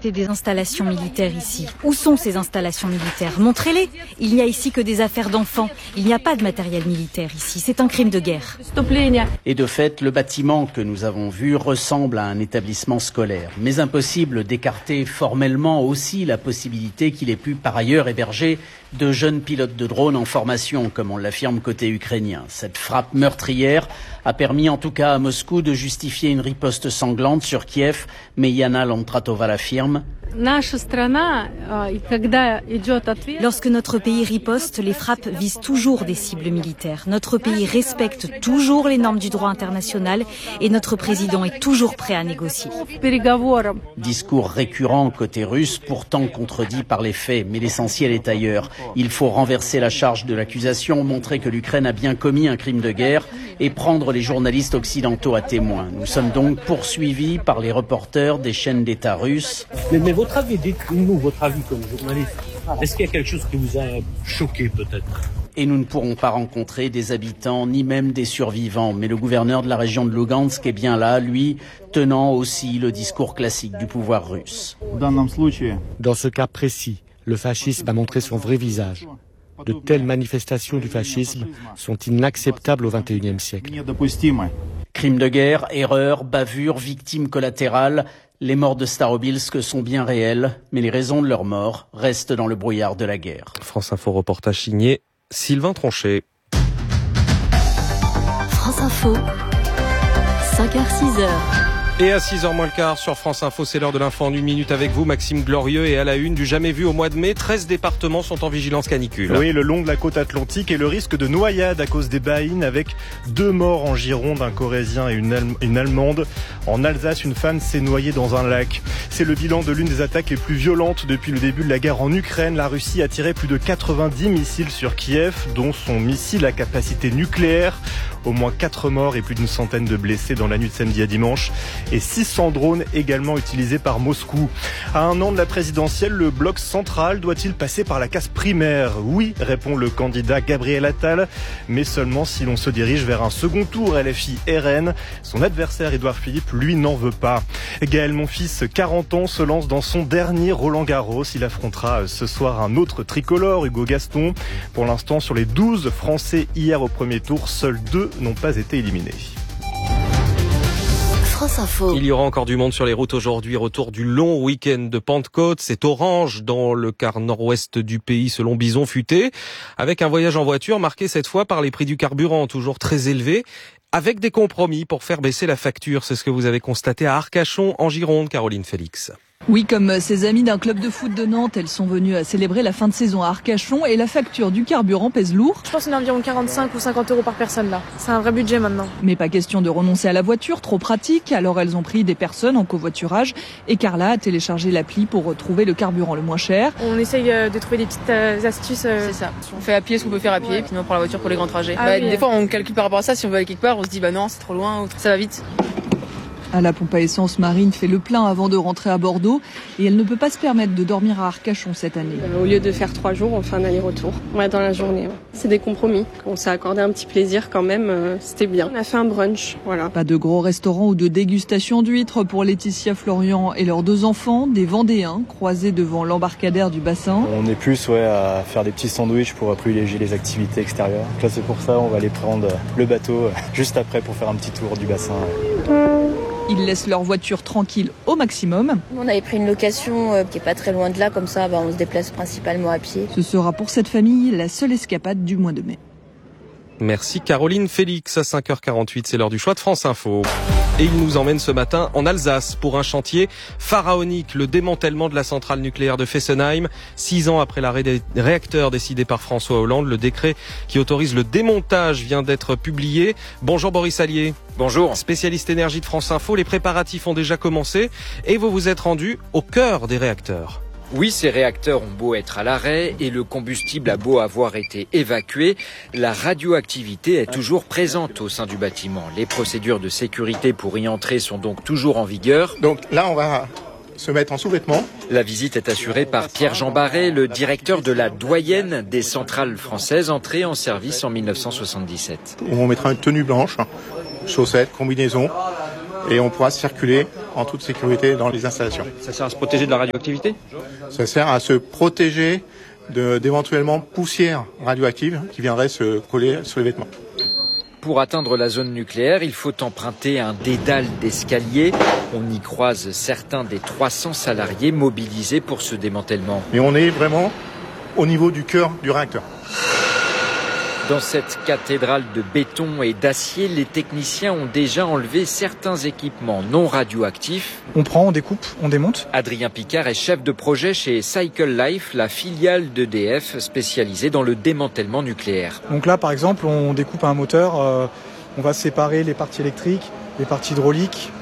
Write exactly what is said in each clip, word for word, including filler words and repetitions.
visiter des installations militaires ici. Où sont ces installations militaires? Montrez-les. Il n'y a ici que des affaires d'enfants. Il n'y a pas de matériel militaire ici. C'est un crime de guerre. Et de fait, le bâtiment que nous avons vu ressemble à un établissement scolaire. Mais impossible d'écarter formellement aussi la possibilité qu'il ait pu par ailleurs héberger de jeunes pilotes de drones en formation, comme on l'affirme côté ukrainien. Cette frappe meurtrière a permis en tout cas à Moscou de justifier une riposte sanglante sur Kiev, mais Yana Londratova l'affirme. Lorsque notre pays riposte, les frappes visent toujours des cibles militaires. Notre pays respecte toujours les normes du droit international et notre président est toujours prêt à négocier. Discours récurrent côté russe, pourtant contredit par les faits, mais l'essentiel est ailleurs. Il faut renverser la charge de l'accusation, montrer que l'Ukraine a bien commis un crime de guerre et prendre les journalistes occidentaux à témoin. Nous sommes donc poursuivis par les reporters des chaînes d'État russes. Mais, mais votre avis, dites-nous votre avis comme journaliste. Est-ce qu'il y a quelque chose qui vous a choqué peut-être ? Et nous ne pourrons pas rencontrer des habitants, ni même des survivants. Mais le gouverneur de la région de Lugansk est bien là, lui, tenant aussi le discours classique du pouvoir russe. Dans ce cas précis, le fascisme a montré son vrai visage. De telles manifestations du fascisme sont inacceptables au vingt et unième siècle. Crimes de guerre, erreurs, bavures, victimes collatérales, les morts de Starobilsk sont bien réelles, mais les raisons de leur mort restent dans le brouillard de la guerre. France Info reportage signé Sylvain Tronchet. France Info, cinq heures six heures. Et à six heures moins le quart sur France Info, c'est l'heure de l'info en une minute avec vous, Maxime Glorieux. Et à la une du jamais vu au mois de mai, treize départements sont en vigilance canicule. Oui, le long de la côte atlantique et le risque de noyade à cause des baïnes avec deux morts en Gironde, un Corrézien et une, Allem- une Allemande. En Alsace, une femme s'est noyée dans un lac. C'est le bilan de l'une des attaques les plus violentes depuis le début de la guerre en Ukraine. La Russie a tiré plus de quatre-vingt-dix missiles sur Kiev, dont son missile à capacité nucléaire. Au moins quatre morts et plus d'une centaine de blessés dans la nuit de samedi à dimanche. Et six cents drones également utilisés par Moscou. À un an de la présidentielle, le bloc central doit-il passer par la case primaire? Oui, répond le candidat Gabriel Attal, mais seulement si l'on se dirige vers un second tour L F I R N. Son adversaire Édouard Philippe, lui, n'en veut pas. Gaël Monfils, quarante ans, se lance dans son dernier Roland-Garros. Il affrontera ce soir un autre tricolore, Hugo Gaston. Pour l'instant, sur les douze Français hier au premier tour, seuls deux n'ont pas été éliminés. France Info. Il y aura encore du monde sur les routes aujourd'hui. Retour du long week-end de Pentecôte. C'est orange dans le quart nord-ouest du pays selon Bison Futé. Avec un voyage en voiture marqué cette fois par les prix du carburant toujours très élevés. Avec des compromis pour faire baisser la facture. C'est ce que vous avez constaté à Arcachon en Gironde, Caroline Félix. Oui, comme ses amis d'un club de foot de Nantes, elles sont venues à célébrer la fin de saison à Arcachon et la facture du carburant pèse lourd. Je pense qu'on a environ quarante-cinq ou cinquante euros par personne là. C'est un vrai budget maintenant. Mais pas question de renoncer à la voiture, trop pratique. Alors elles ont pris des personnes en covoiturage et Carla a téléchargé l'appli pour trouver le carburant le moins cher. On essaye de trouver des petites astuces. C'est ça. On fait à pied ce qu'on peut faire à pied, puis on prend la voiture pour les grands trajets. Ah bah, oui. Des fois on calcule par rapport à ça, si on veut aller quelque part, on se dit bah non c'est trop loin, ou ça va vite. À la pompe à essence, Marine fait le plein avant de rentrer à Bordeaux et elle ne peut pas se permettre de dormir à Arcachon cette année. Au lieu de faire trois jours, on fait un aller-retour. Ouais, dans la journée. Ouais. C'est des compromis. On s'est accordé un petit plaisir quand même. Euh, c'était bien. On a fait un brunch, voilà. Pas de gros restaurants ou de dégustation d'huîtres pour Laetitia Florian et leurs deux enfants, des Vendéens croisés devant l'embarcadère du bassin. On est plus ouais, à faire des petits sandwichs pour privilégier les activités extérieures. Là, c'est pour ça, on va aller prendre le bateau juste après pour faire un petit tour du bassin. Ils laissent leur voiture tranquille au maximum. On avait pris une location euh, qui est pas très loin de là, comme ça bah, on se déplace principalement à pied. Ce sera pour cette famille la seule escapade du mois de mai. Merci Caroline Félix. À cinq heures quarante-huit, c'est l'heure du choix de France Info. Et il nous emmène ce matin en Alsace pour un chantier pharaonique, le démantèlement de la centrale nucléaire de Fessenheim. Six ans après l'arrêt des réacteurs décidé par François Hollande, le décret qui autorise le démontage vient d'être publié. Bonjour Boris Allier. Bonjour. Spécialiste énergie de France Info, les préparatifs ont déjà commencé et vous vous êtes rendu au cœur des réacteurs. Oui, ces réacteurs ont beau être à l'arrêt et le combustible a beau avoir été évacué, la radioactivité est toujours présente au sein du bâtiment. Les procédures de sécurité pour y entrer sont donc toujours en vigueur. Donc là, on va se mettre en sous-vêtements. La visite est assurée par Pierre-Jean Barret, le directeur de la doyenne des centrales françaises, entrée en service en mille neuf cent soixante-dix-sept. On mettra une tenue blanche, chaussettes, combinaison. et on pourra circuler en toute sécurité dans les installations. Ça sert à se protéger de la radioactivité ? Ça sert à se protéger de, d'éventuellement poussière radioactive qui viendrait se coller sur les vêtements. Pour atteindre la zone nucléaire, il faut emprunter un dédale d'escalier. On y croise certains des trois cents salariés mobilisés pour ce démantèlement. Mais on est vraiment au niveau du cœur du réacteur. Dans cette cathédrale de béton et d'acier, les techniciens ont déjà enlevé certains équipements non radioactifs. On prend, on découpe, on démonte. Adrien Picard est chef de projet chez Cycle Life, la filiale d'E D F spécialisée dans le démantèlement nucléaire. Donc là, par exemple, on découpe un moteur, euh, on va séparer les parties électriques, les parties hydrauliques.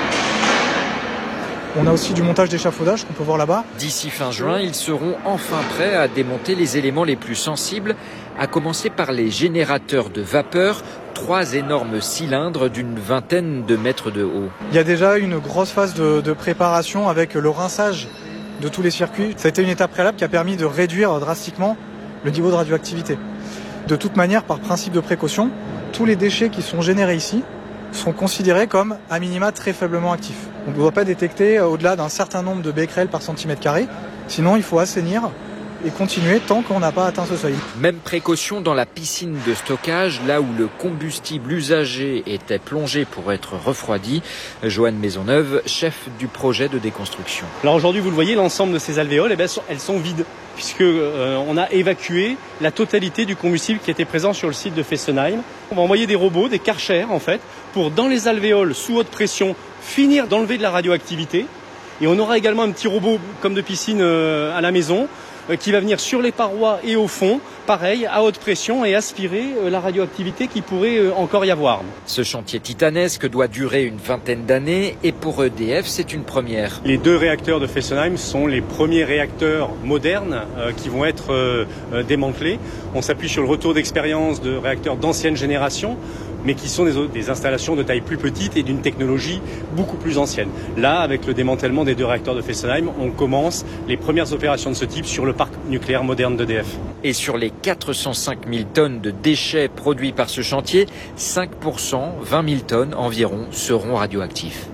On a aussi du montage d'échafaudage qu'on peut voir là-bas. D'ici fin juin, ils seront enfin prêts à démonter les éléments les plus sensibles, à commencer par les générateurs de vapeur, trois énormes cylindres d'une vingtaine de mètres de haut. Il y a déjà une grosse phase de, de préparation avec le rinçage de tous les circuits. Ça a été une étape préalable qui a permis de réduire drastiquement le niveau de radioactivité. De toute manière, par principe de précaution, tous les déchets qui sont générés ici sont considérés comme à minima très faiblement actifs. On ne doit pas détecter au-delà d'un certain nombre de becquerels par centimètre carré, sinon il faut assainir et continuer tant qu'on n'a pas atteint ce seuil. Même précaution dans la piscine de stockage, là où le combustible usagé était plongé pour être refroidi. Joanne Maisonneuve, chef du projet de déconstruction. Alors aujourd'hui, vous le voyez, l'ensemble de ces alvéoles, eh bien, elles sont vides, puisque euh, on a évacué la totalité du combustible qui était présent sur le site de Fessenheim. On va envoyer des robots, des Karcher en fait, pour dans les alvéoles sous haute pression finir d'enlever de la radioactivité. Et on aura également un petit robot comme de piscine euh, à la maison, qui va venir sur les parois et au fond, pareil, à haute pression et aspirer la radioactivité qui pourrait encore y avoir. Ce chantier titanesque doit durer une vingtaine d'années et pour E D F, c'est une première. Les deux réacteurs de Fessenheim sont les premiers réacteurs modernes euh, qui vont être euh, démantelés. On s'appuie sur le retour d'expérience de réacteurs d'ancienne génération, mais qui sont des, des installations de taille plus petite et d'une technologie beaucoup plus ancienne. Là, avec le démantèlement des deux réacteurs de Fessenheim, on commence les premières opérations de ce type sur le parc nucléaire moderne d'E D F. Et sur les quatre cent cinq mille tonnes de déchets produits par ce chantier, cinq pour cent, vingt mille tonnes environ, seront radioactifs.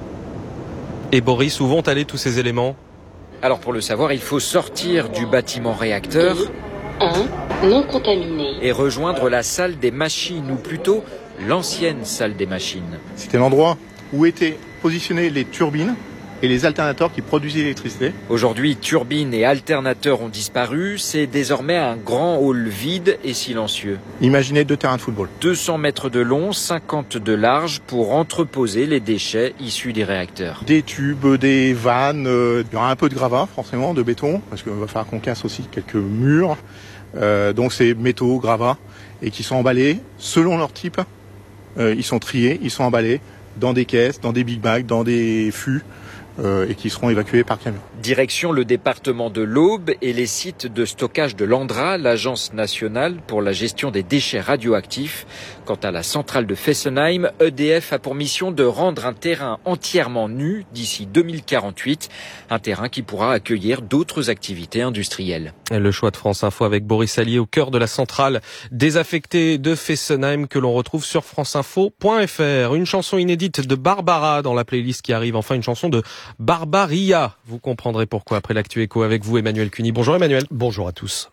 Et Boris, où vont aller tous ces éléments ? Alors pour le savoir, il faut sortir du bâtiment réacteur un non contaminé et rejoindre la salle des machines, ou plutôt l'ancienne salle des machines. C'était l'endroit où étaient positionnées les turbines et les alternateurs qui produisaient l'électricité. Aujourd'hui, turbines et alternateurs ont disparu. C'est désormais un grand hall vide et silencieux. Imaginez deux terrains de football. deux cents mètres de long, cinquante de large pour entreposer les déchets issus des réacteurs. Des tubes, des vannes, euh, il y aura un peu de gravat forcément, de béton, parce qu'il va falloir qu'on casse aussi quelques murs. Euh, donc c'est métaux, gravats, et qui sont emballés selon leur type. Euh, ils sont triés, ils sont emballés dans des caisses, dans des big bags, dans des fûts. Euh, et qui seront évacués par camion. Direction le département de l'Aube et les sites de stockage de l'ANDRA, l'Agence nationale pour la gestion des déchets radioactifs. Quant à la centrale de Fessenheim, E D F a pour mission de rendre un terrain entièrement nu d'ici deux mille quarante-huit, un terrain qui pourra accueillir d'autres activités industrielles. Le choix de France Info avec Boris Allier au cœur de la centrale désaffectée de Fessenheim que l'on retrouve sur franceinfo point f r. Une chanson inédite de Barbara dans la playlist qui arrive, enfin une chanson de Barbaria. Vous comprendrez pourquoi après l'actu écho avec vous, Emmanuel Cuny. Bonjour Emmanuel. Bonjour à tous.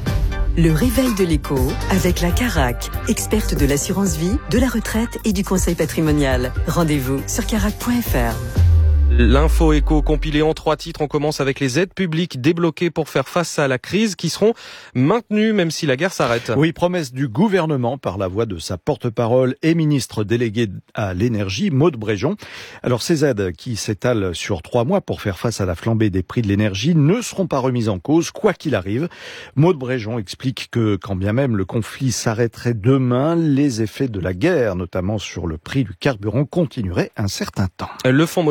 Le réveil de l'écho avec la Carac, experte de l'assurance vie, de la retraite et du conseil patrimonial. Rendez-vous sur carac point f r. L'info écho compilée en trois titres. On commence avec les aides publiques débloquées pour faire face à la crise qui seront maintenues même si la guerre s'arrête. Oui, promesse du gouvernement par la voix de sa porte-parole et ministre délégué à l'énergie, Maud Bréjon. Alors ces aides qui s'étalent sur trois mois pour faire face à la flambée des prix de l'énergie ne seront pas remises en cause quoi qu'il arrive. Maud Bréjon explique que quand bien même le conflit s'arrêterait demain, les effets de la guerre, notamment sur le prix du carburant, continueraient un certain temps. Le Fonds monétaire international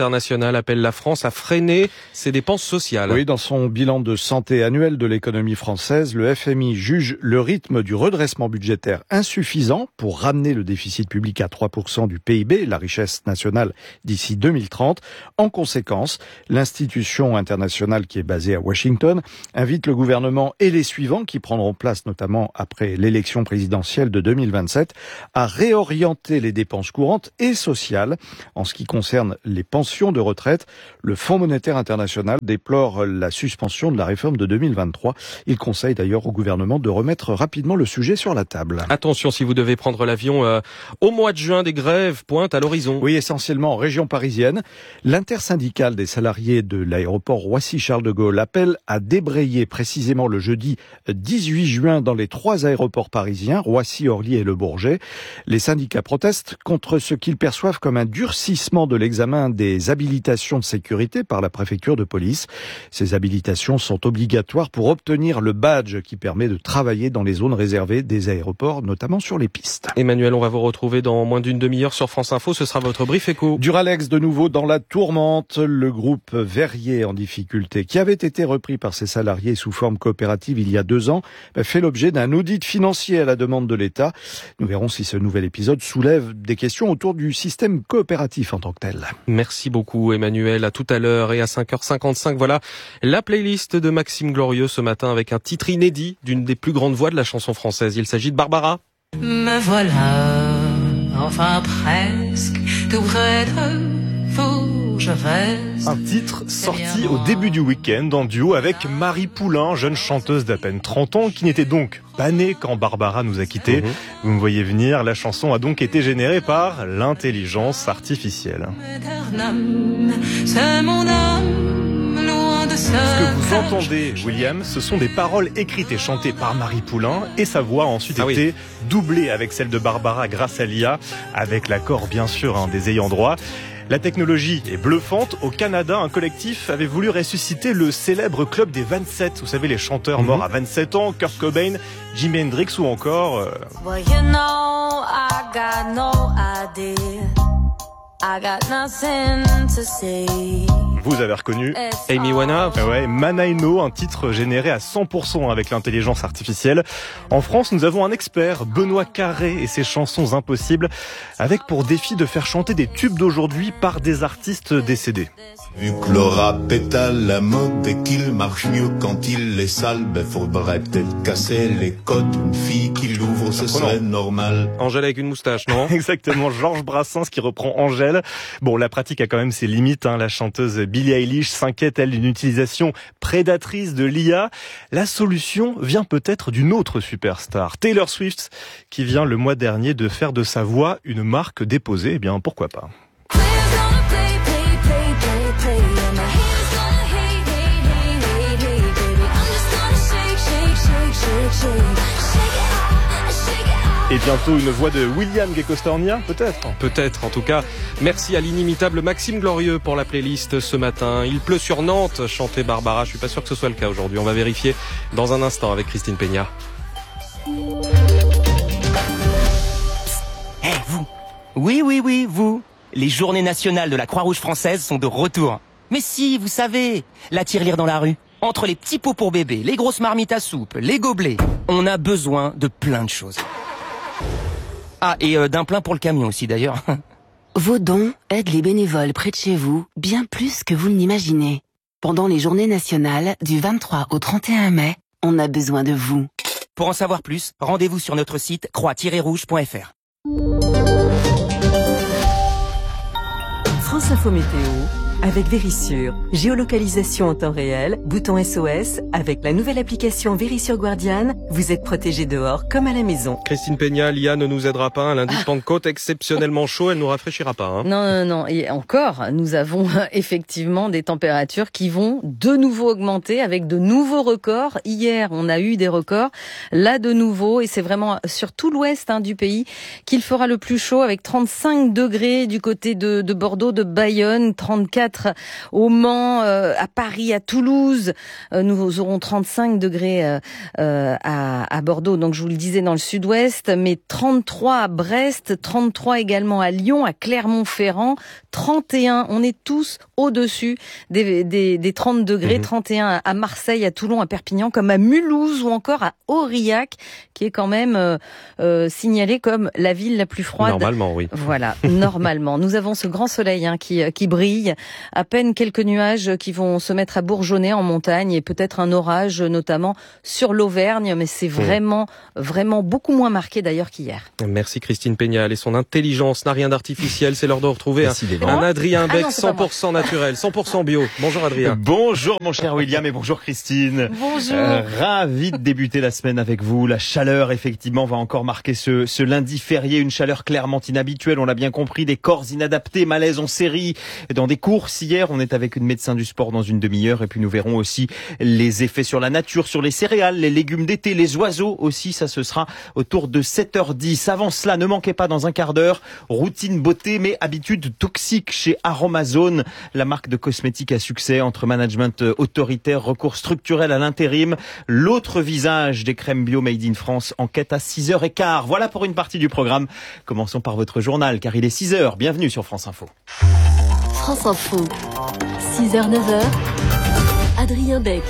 International appelle la France à freiner ses dépenses sociales. Oui, dans son bilan de santé annuel de l'économie française, le F M I juge le rythme du redressement budgétaire insuffisant pour ramener le déficit public à trois pour cent du P I B, la richesse nationale, d'ici deux mille trente. En conséquence, l'institution internationale qui est basée à Washington invite le gouvernement et les suivants, qui prendront place notamment après l'élection présidentielle de deux mille vingt-sept, à réorienter les dépenses courantes et sociales. En ce qui concerne les pensions de retraite, le Fonds monétaire international déplore la suspension de la réforme de deux mille vingt-trois. Il conseille d'ailleurs au gouvernement de remettre rapidement le sujet sur la table. Attention, si vous devez prendre l'avion euh, au mois de juin, des grèves pointent à l'horizon. Oui, essentiellement en région parisienne. L'intersyndicale des salariés de l'aéroport Roissy-Charles de Gaulle appelle à débrayer précisément le jeudi dix-huit juin dans les trois aéroports parisiens, Roissy, Orly et Le Bourget. Les syndicats protestent contre ce qu'ils perçoivent comme un durcissement de l'examen des habilitations de sécurité par la préfecture de police. Ces habilitations sont obligatoires pour obtenir le badge qui permet de travailler dans les zones réservées des aéroports, notamment sur les pistes. Emmanuel, on va vous retrouver dans moins d'une demi-heure sur France Info. Ce sera votre brief éco. Duralex de nouveau dans la tourmente. Le groupe Verrier en difficulté, qui avait été repris par ses salariés sous forme coopérative il y a deux ans, fait l'objet d'un audit financier à la demande de l'État. Nous verrons si ce nouvel épisode soulève des questions autour du système coopératif en tant que tel. Merci beaucoup Emmanuel, à tout à l'heure et à cinq heures cinquante-cinq. Voilà la playlist de Maxime Glorieux ce matin avec un titre inédit d'une des plus grandes voix de la chanson française. Il s'agit de Barbara. Me voilà, enfin presque, tout près de vous, je reste. Un titre sorti au début du week-end en duo avec Marie Poulain, jeune chanteuse d'à peine trente ans, qui n'était donc pas née quand Barbara nous a quittés. Mmh. Vous me voyez venir, la chanson a donc été générée par l'intelligence artificielle. C'est mon âme, loin de ce que vous entendez, William, ce sont des paroles écrites et chantées par Marie Poulain, et sa voix a ensuite ah été oui. doublée avec celle de Barbara grâce à l'I A, avec l'accord bien sûr hein, des ayants droit. La technologie est bluffante. Au Canada, un collectif avait voulu ressusciter le célèbre club des vingt-sept. Vous savez, les chanteurs morts à vingt-sept ans, Kurt Cobain, Jimi Hendrix ou encore... Euh... Well, you know, I got no idea. I got nothing to say. Vous avez reconnu Amy Winehouse. Ouais, Manaino, un titre généré à cent pour cent avec l'intelligence artificielle. En France, nous avons un expert, Benoît Carré, et ses chansons impossibles, avec pour défi de faire chanter des tubes d'aujourd'hui par des artistes décédés. Vu que le rap est à la mode et qu'il marche mieux quand il est sale, ben faudrait peut-être casser les codes. Une fille qui l'ouvre, ce serait normal. Angèle avec une moustache, non? Exactement, Georges Brassens qui reprend Angèle. Bon, la pratique a quand même ses limites, hein. La chanteuse Billie Eilish s'inquiète, elle, d'une utilisation prédatrice de l'I A. La solution vient peut-être d'une autre superstar, Taylor Swift, qui vient le mois dernier de faire de sa voix une marque déposée. Eh bien, pourquoi pas? Et bientôt une voix de William Gecko-Stornia, peut-être Peut-être, en tout cas. Merci à l'inimitable Maxime Glorieux pour la playlist ce matin. Il pleut sur Nantes, chantait Barbara. Je suis pas sûr que ce soit le cas aujourd'hui. On va vérifier dans un instant avec Christine Peña. Eh, hey, vous Oui, oui, oui, vous Les journées nationales de la Croix-Rouge française sont de retour. Mais si, vous savez, la tirelire dans la rue. Entre les petits pots pour bébé, les grosses marmites à soupe, les gobelets, on a besoin de plein de choses. Ah, et euh, d'un plein pour le camion aussi d'ailleurs. Vos dons aident les bénévoles près de chez vous bien plus que vous ne l'imaginez. Pendant les journées nationales du vingt-trois au trente et un mai, on a besoin de vous. Pour en savoir plus, rendez-vous sur notre site croix tiret rouge point f r. France Info Météo avec Vérissure. Géolocalisation en temps réel, bouton S O S. Avec la nouvelle application Vérissure Guardian, vous êtes protégé dehors comme à la maison. Christine Peña, l'I A ne nous aidera pas. Un lundi de Pentecôte exceptionnellement chaud, elle nous rafraîchira pas. Hein. Non, non, non. Et encore, nous avons effectivement des températures qui vont de nouveau augmenter avec de nouveaux records. Hier, on a eu des records. Là, de nouveau. Et c'est vraiment sur tout l'ouest hein, du pays qu'il fera le plus chaud avec trente-cinq degrés du côté de, de Bordeaux, de Bayonne, trente-quatre trente-quatre au Mans, euh, à Paris, à Toulouse. Euh, nous aurons trente-cinq degrés euh, euh, à, à Bordeaux, donc je vous le disais dans le sud-ouest, mais trente-trois à Brest, trente-trois également à Lyon, à Clermont-Ferrand, trente et un. On est tous au-dessus des, des, des trente degrés, mmh. trente et un à Marseille, à Toulon, à Perpignan, comme à Mulhouse ou encore à Aurillac, qui est quand même euh, euh, signalé comme la ville la plus froide. Normalement, oui. Voilà, normalement. Nous avons ce grand soleil hein, qui, qui brille, à peine quelques nuages qui vont se mettre à bourgeonner en montagne et peut-être un orage, notamment sur l'Auvergne, mais c'est vraiment, mmh. vraiment beaucoup moins marqué d'ailleurs qu'hier. Merci Christine Pénial et son intelligence n'a rien d'artificiel. C'est l'heure de retrouver un, un Adrien Beck ah non, cent pour cent naturel, cent pour cent bio. Bonjour Adrien. Bonjour mon cher William et bonjour Christine. Bonjour. Euh, ravi de débuter la semaine avec vous. La chaleur effectivement va encore marquer ce, ce lundi férié, une chaleur clairement inhabituelle, on l'a bien compris, des corps inadaptés, malaise en série dans des courses. Hier, on est avec une médecin du sport dans une demi-heure et puis nous verrons aussi les effets sur la nature, sur les céréales, les légumes d'été, les oiseaux aussi, ça ce sera autour de sept heures dix. Avant cela, ne manquez pas dans un quart d'heure, routine beauté mais habitudes toxiques chez Aromazone, la marque de cosmétiques à succès entre management autoritaire, recours structurel à l'intérim, l'autre visage des crèmes bio made in France, enquête à six heures quinze. Voilà pour une partie du programme. Commençons par votre journal car il est six heures. Bienvenue sur France Info. France Info, six heures neuf heures, Adrien Beck.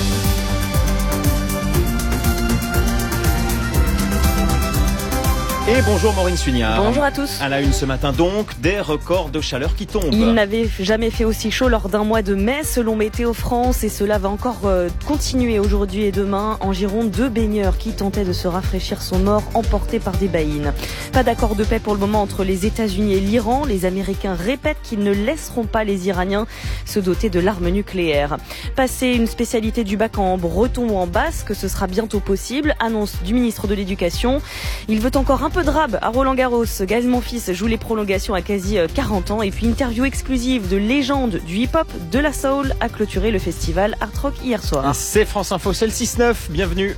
Et bonjour Maureen Sugnard. Bonjour à tous. À la une ce matin donc, des records de chaleur qui tombent. Il n'avait jamais fait aussi chaud lors d'un mois de mai selon Météo France et cela va encore euh, continuer aujourd'hui et demain. En Gironde, deux baigneurs qui tentaient de se rafraîchir sont morts emportés par des baïnes. Pas d'accord de paix pour le moment entre les États-Unis et l'Iran. Les Américains répètent qu'ils ne laisseront pas les Iraniens se doter de l'arme nucléaire. Passer une spécialité du bac en breton ou en basque, ce sera bientôt possible, annonce du ministre de l'Éducation. Il veut encore un peu de rab à Roland-Garros. Gaël Monfils joue les prolongations à quasi quarante ans. Et puis interview exclusive de légende du hip-hop, de la soul, a clôturé le festival Art Rock hier soir. C'est France Info, c'est le six neuf. Bienvenue.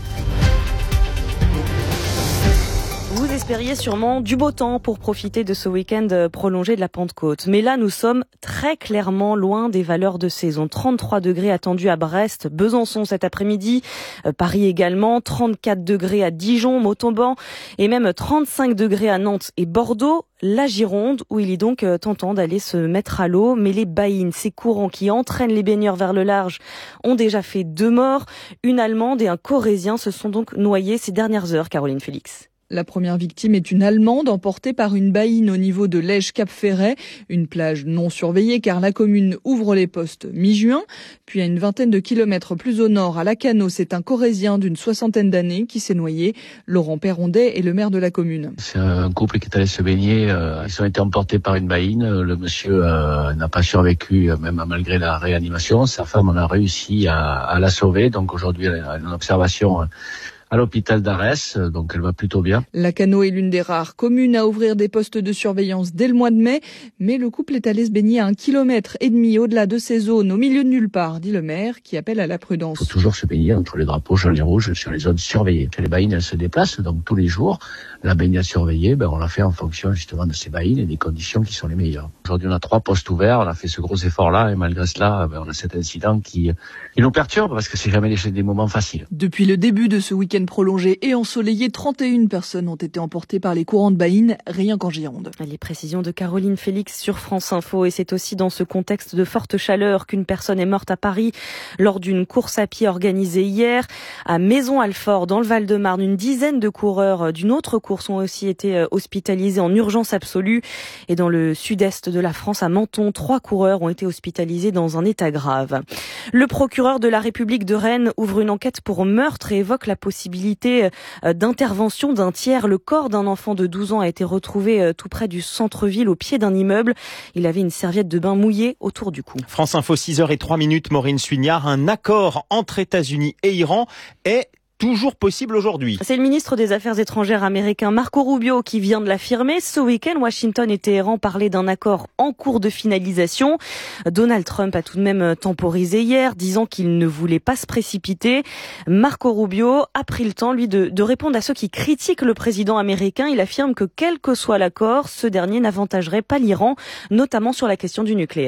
Vous espériez sûrement du beau temps pour profiter de ce week-end prolongé de la Pentecôte. Mais là, nous sommes très clairement loin des valeurs de saison. trente-trois degrés attendus à Brest, Besançon cet après-midi, Paris également, trente-quatre degrés à Dijon, Montauban, et même trente-cinq degrés à Nantes et Bordeaux. La Gironde, où il est donc tentant d'aller se mettre à l'eau. Mais les baïnes, ces courants qui entraînent les baigneurs vers le large, ont déjà fait deux morts. Une Allemande et un Corrézien se sont donc noyés ces dernières heures, Caroline Félix. La première victime est une Allemande emportée par une baïne au niveau de Lège-Cap-Ferret, une plage non surveillée car la commune ouvre les postes mi-juin. Puis à une vingtaine de kilomètres plus au nord, à Lacanau, c'est un Corrézien d'une soixantaine d'années qui s'est noyé. Laurent Perrondet est le maire de la commune. C'est un couple qui est allé se baigner, euh, ils ont été emportés par une baïne. Le monsieur euh, n'a pas survécu, même malgré la réanimation. Sa femme, on a réussi à, à la sauver, donc aujourd'hui elle est en observation euh, à l'hôpital d'Arès, donc elle va plutôt bien. Lacanau est l'une des rares communes à ouvrir des postes de surveillance dès le mois de mai, mais le couple est allé se baigner à un kilomètre et demi au-delà de ces zones, au milieu de nulle part, dit le maire, qui appelle à la prudence. Il faut toujours se baigner entre les drapeaux jaunes et rouges sur les zones surveillées. Les baïnes, elles se déplacent, donc tous les jours, la baignade surveillée, ben, on l'a fait en fonction justement de ces baïnes et des conditions qui sont les meilleures. Aujourd'hui, on a trois postes ouverts, on a fait ce gros effort-là, et malgré cela, ben, on a cet incident qui, qui nous perturbe, parce que c'est jamais des, des moments faciles. Depuis le début de ce week-end prolongé et ensoleillé, trente et une personnes ont été emportées par les courants de baïnes, rien qu'en Gironde. Les précisions de Caroline Félix sur France Info. Et c'est aussi dans ce contexte de forte chaleur qu'une personne est morte à Paris lors d'une course à pied organisée hier. À Maison-Alfort, dans le Val-de-Marne, une dizaine de coureurs d'une autre course ont aussi été hospitalisés en urgence absolue. Et dans le sud-est de la France, à Menton, trois coureurs ont été hospitalisés dans un état grave. Le procureur de la République de Rennes ouvre une enquête pour meurtre et évoque la possibilité d'intervention d'un tiers. Le corps d'un enfant de douze ans a été retrouvé tout près du centre-ville, au pied d'un immeuble. Il avait une serviette de bain mouillée autour du cou. France Info, six heures trois minutes, Maureen Sugnard. Un accord entre États-Unis et Iran est toujours possible aujourd'hui. C'est le ministre des Affaires étrangères américain Marco Rubio qui vient de l'affirmer. Ce week-end, Washington et Téhéran parlaient d'un accord en cours de finalisation. Donald Trump a tout de même temporisé hier, disant qu'il ne voulait pas se précipiter. Marco Rubio a pris le temps, lui, de, de répondre à ceux qui critiquent le président américain. Il affirme que quel que soit l'accord, ce dernier n'avantagerait pas l'Iran, notamment sur la question du nucléaire.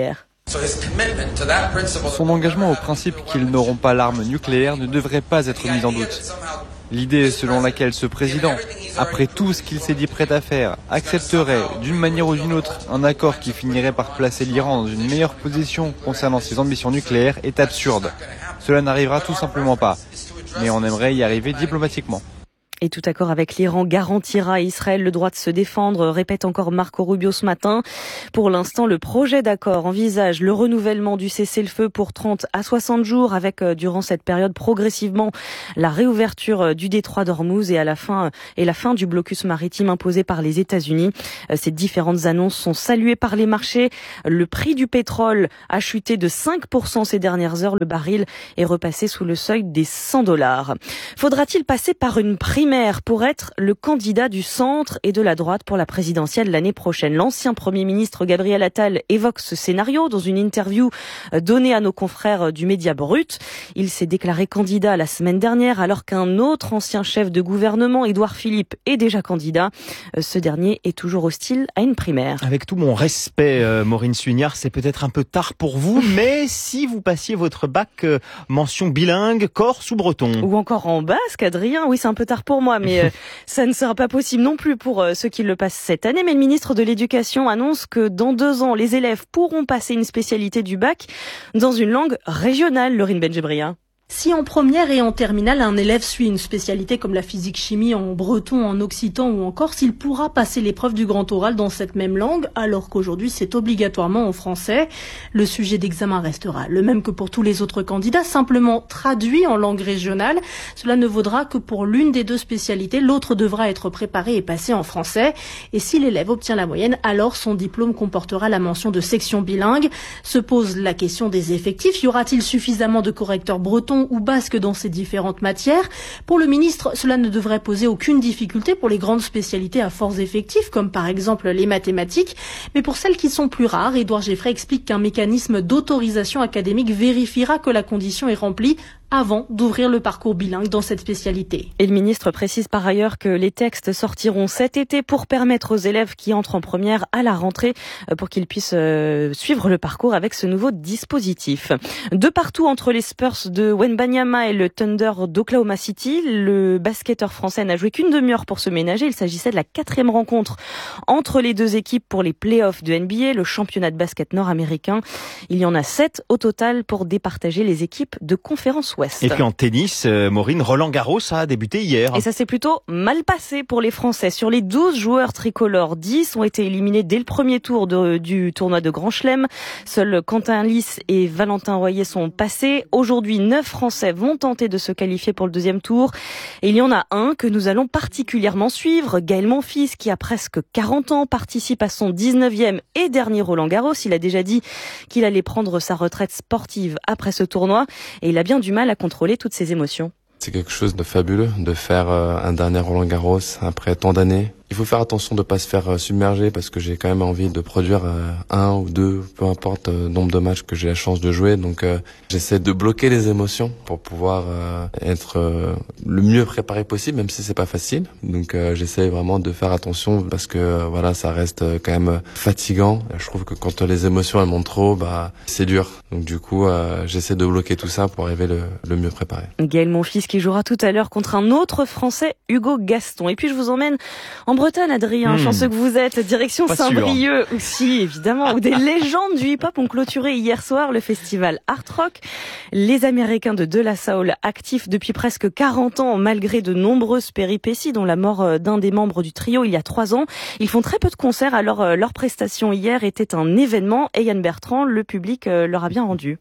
Son engagement au principe qu'ils n'auront pas l'arme nucléaire ne devrait pas être mis en doute. L'idée selon laquelle ce président, après tout ce qu'il s'est dit prêt à faire, accepterait d'une manière ou d'une autre un accord qui finirait par placer l'Iran dans une meilleure position concernant ses ambitions nucléaires est absurde. Cela n'arrivera tout simplement pas. Mais on aimerait y arriver diplomatiquement. Et tout accord avec l'Iran garantira à Israël le droit de se défendre, répète encore Marco Rubio ce matin. Pour l'instant, le projet d'accord envisage le renouvellement du cessez-le-feu pour trente à soixante jours avec, durant cette période, progressivement la réouverture du détroit d'Ormuz et à la fin, et la fin du blocus maritime imposé par les États-Unis. Ces différentes annonces sont saluées par les marchés. Le prix du pétrole a chuté de cinq pour cent ces dernières heures. Le baril est repassé sous le seuil des cent dollars. Faudra-t-il passer par une prime pour être le candidat du centre et de la droite pour la présidentielle l'année prochaine? L'ancien Premier ministre Gabriel Attal évoque ce scénario dans une interview donnée à nos confrères du Média Brut. Il s'est déclaré candidat la semaine dernière alors qu'un autre ancien chef de gouvernement, Édouard Philippe, est déjà candidat. Ce dernier est toujours hostile à une primaire. Avec tout mon respect, euh, Maureen Suignard, c'est peut-être un peu tard pour vous, mais si vous passiez votre bac euh, mention bilingue, corse ou breton. Ou encore en basque, Adrien, oui c'est un peu tard pour moi, mais euh, ça ne sera pas possible non plus pour euh, ceux qui le passent cette année. Mais le ministre de l'Éducation annonce que dans deux ans, les élèves pourront passer une spécialité du bac dans une langue régionale, Laurine Benjebria. Si en première et en terminale, un élève suit une spécialité comme la physique-chimie en breton, en occitan ou en corse, il pourra passer l'épreuve du grand oral dans cette même langue, alors qu'aujourd'hui c'est obligatoirement en français. Le sujet d'examen restera le même que pour tous les autres candidats, simplement traduit en langue régionale. Cela ne vaudra que pour l'une des deux spécialités, l'autre devra être préparée et passée en français. Et si l'élève obtient la moyenne, alors son diplôme comportera la mention de section bilingue. Se pose la question des effectifs. Y aura-t-il suffisamment de correcteurs bretons ou basque dans ces différentes matières? Pour le ministre, cela ne devrait poser aucune difficulté pour les grandes spécialités à forts effectifs, comme par exemple les mathématiques. Mais pour celles qui sont plus rares, Édouard Geffray explique qu'un mécanisme d'autorisation académique vérifiera que la condition est remplie avant d'ouvrir le parcours bilingue dans cette spécialité. Et le ministre précise par ailleurs que les textes sortiront cet été pour permettre aux élèves qui entrent en première à la rentrée pour qu'ils puissent suivre le parcours avec ce nouveau dispositif. De partout entre les Spurs de Wembanyama et le Thunder d'Oklahoma City, le basketteur français n'a joué qu'une demi-heure pour se ménager. Il s'agissait de la quatrième rencontre entre les deux équipes pour les playoffs de N B A, le championnat de basket nord-américain. Il y en a sept au total pour départager les équipes de conférence ouest. Et puis en tennis, euh, Maureen, Roland Garros a débuté hier. Et ça s'est plutôt mal passé pour les Français. Sur les douze joueurs tricolores, dix ont été éliminés dès le premier tour de, du tournoi de Grand Chelem. Seuls Quentin Lys et Valentin Royer sont passés. Aujourd'hui, neuf Français vont tenter de se qualifier pour le deuxième tour. Et il y en a un que nous allons particulièrement suivre. Gaël Monfils, qui a presque quarante ans, participe à son dix-neuvième et dernier Roland Garros. Il a déjà dit qu'il allait prendre sa retraite sportive après ce tournoi. Et il a bien du mal à contrôler toutes ses émotions. C'est quelque chose de fabuleux de faire un dernier Roland Garros après tant d'années. Il faut faire attention de ne pas se faire submerger parce que j'ai quand même envie de produire un ou deux, peu importe le nombre de matchs que j'ai la chance de jouer. Donc euh, j'essaie de bloquer les émotions pour pouvoir euh, être euh, le mieux préparé possible, même si c'est pas facile. Donc euh, j'essaie vraiment de faire attention parce que euh, voilà, ça reste quand même fatigant. Je trouve que quand les émotions elles montent trop, bah c'est dur. Donc du coup, euh, j'essaie de bloquer tout ça pour arriver le, le mieux préparé. Gaël Monfils qui jouera tout à l'heure contre un autre Français, Hugo Gaston. Et puis je vous emmène en Bretagne, Adrien, mmh. chanceux que vous êtes, direction Pas Saint-Brieuc sûr. aussi, évidemment, où des légendes du hip-hop ont clôturé hier soir le festival Art Rock. Les Américains de De La Soul, actifs depuis presque quarante ans, malgré de nombreuses péripéties, dont la mort d'un des membres du trio il y a trois ans. Ils font très peu de concerts, alors leur prestation hier était un événement. Et Yann Bertrand, le public leur a bien rendu.